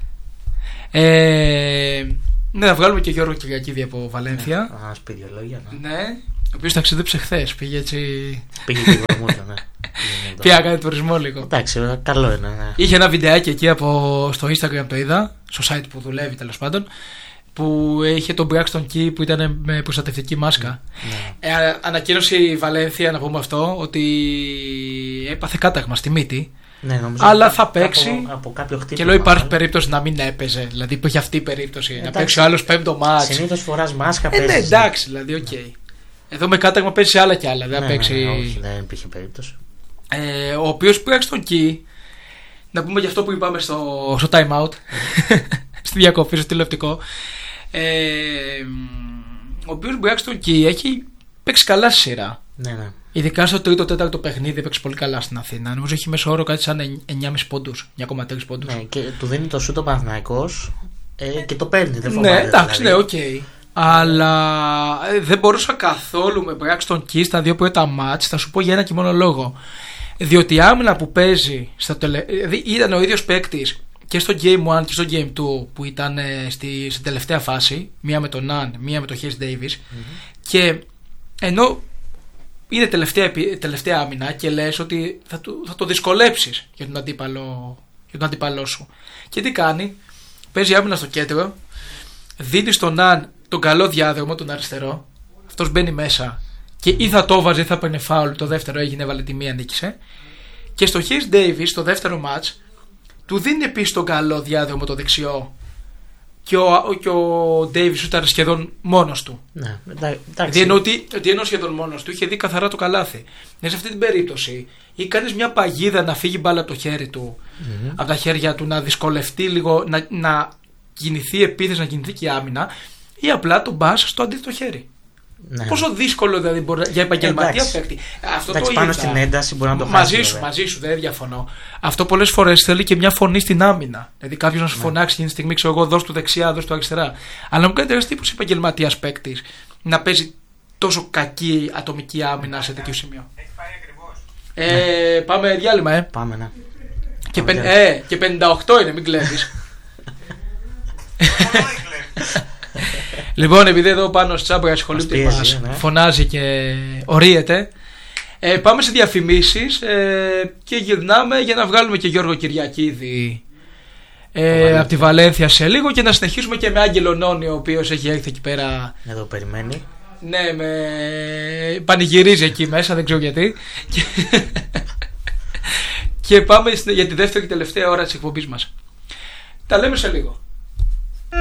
Ε, ναι, θα βγάλουμε και Γιώργο Κυριακίδη από Βαλένθια. Α, ας πει δύο λόγια, ναι. Ναι, ο οποίος ταξίδεψε χθες, πήγε έτσι... Πήγε και βαρμούτα, ναι. Πήγε να κάνει τουρισμό λίγο. Εντάξει, καλό είναι, ναι. Είχε ένα βιντεάκι εκεί από, στο Instagram, το είδα, στο site που δουλεύει τέλος πάντων, που είχε τον Braxton Key που ήταν με προστατευτική μάσκα. Ναι. Ε, ανακοίνωσε η Βαλένθια, να πούμε αυτό, ότι έπαθε κάταγμα στη μύτη. Ναι, αλλά θα παίξει. Από, από κάποιο χτύπημα, και λέω υπάρχει μάλλον περίπτωση να μην έπαιζε. Δηλαδή υπήρχε αυτή η περίπτωση. Εντάξει, να παίξει ο άλλος πέμπτο μάτς. Συνήθως φοράς μάσκα, ε, ναι, εντάξει, δηλαδή, οκ. Okay. Εδώ με κάταγμα παίζει σε άλλα κι άλλα. Δεν ναι, παίξει... ναι, όχι, δεν υπήρχε περίπτωση. Ε, ο οποίος Braxton Key, να πούμε για αυτό που είπαμε στο, στο time out, στη διακοπή, στο τηλεοπτικό. Ε, ο οποίος Braxton Key έχει παίξει καλά στη σειρά. Ναι, ναι. Ειδικά στο τρίτο τέταρτο παιχνίδι παίξει πολύ καλά στην Αθήνα. Νομίζω έχει μέσο όρο κάτι σαν εννιά κόμμα πέντε πόντους, εννιά κόμμα τρία πόντους. Ναι, και του δίνει το σούτ ο Παναθηναϊκός ε, και το παίρνει. Δεν φοβάται, ναι, εντάξει, δηλαδή. Ναι, οκ. Okay. Αλλά ε, δεν μπορούσα καθόλου με Braxton Key στα δύο πρώτα μάτς. Θα σου πω για ένα και μόνο λόγο. Διότι η άμυνα που παίζει στα τελε... δηλαδή ήταν ο ίδιος παίκτης και στο Game ένα και στο Game δύο που ήταν στη, στην τελευταία φάση, μία με τον Ναν, μία με τον Hayes Davis, mm-hmm. και ενώ είναι τελευταία, τελευταία άμυνα και λες ότι θα το, θα το δυσκολέψεις για τον, αντίπαλο, για τον αντίπαλό σου. Και τι κάνει, παίζει άμυνα στο κέντρο, δίνει στον Ναν τον καλό διάδρομο, τον αριστερό, αυτός μπαίνει μέσα και ή θα το βάζει ή θα παίρνει φάουλ, το δεύτερο έγινε, έβαλε τη μία, νίκησε. Και στο Hayes Davis, στο δεύτερο μάτς, του δίνει επίσης τον καλό διάδρομο το δεξιό και ο, και ο Davis ήταν σχεδόν μόνος του. Ναι, εντάξει. Δηλαδή ενώ, ότι, ότι ενώ σχεδόν μόνος του είχε δει καθαρά το καλάθι. Ναι, σε αυτή την περίπτωση ή κάνεις μια παγίδα να φύγει μπάλα από το χέρι του, mm-hmm. από τα χέρια του, να δυσκολευτεί λίγο, να, να κινηθεί επίθεση, να κινηθεί και άμυνα, ή απλά τον πας στο αντίθετο χέρι. Ναι. Πόσο δύσκολο δηλαδή μπορεί, για επαγγελματία παίκτη. Αυτό εντάξει, το πάνω στην ένταση μπορεί να το μαζί χάσει. Σου, μαζί σου, δεν διαφωνώ. Αυτό πολλές φορές θέλει και μια φωνή στην άμυνα. Δηλαδή κάποιος να σου ναι. φωνάξει εκείνη τη στιγμή, ξέρω εγώ, δώσ' του δεξιά, δώσ' του αριστερά. Αλλά μου κάνει τεράστιο τύπος επαγγελματίας παίκτης να παίζει τόσο κακή ατομική άμυνα σε τέτοιο σημείο. Έχει πάει ακριβώς. Ε, ναι. Πάμε διάλειμμα, ε. Πάμε, ναι. Και, πεν, ε, και πενήντα οκτώ είναι, μην κλέβεις. Λοιπόν, επειδή εδώ πάνω στη Τσάμπρα ασχολείται μας, ναι. φωνάζει και ορίεται, ε, πάμε σε διαφημίσεις ε, και γυρνάμε για να βγάλουμε και Γιώργο Κυριακίδη ε, από τη Βαλένθια σε λίγο και να συνεχίσουμε και με Άγγελο Νόνη, ο οποίος έχει έρθει εκεί πέρα. Εδώ περιμένει. Ναι, με πανηγυρίζει εκεί μέσα, δεν ξέρω γιατί. και... και πάμε για τη δεύτερη και τελευταία ώρα της εκπομπής μας. Τα λέμε σε λίγο.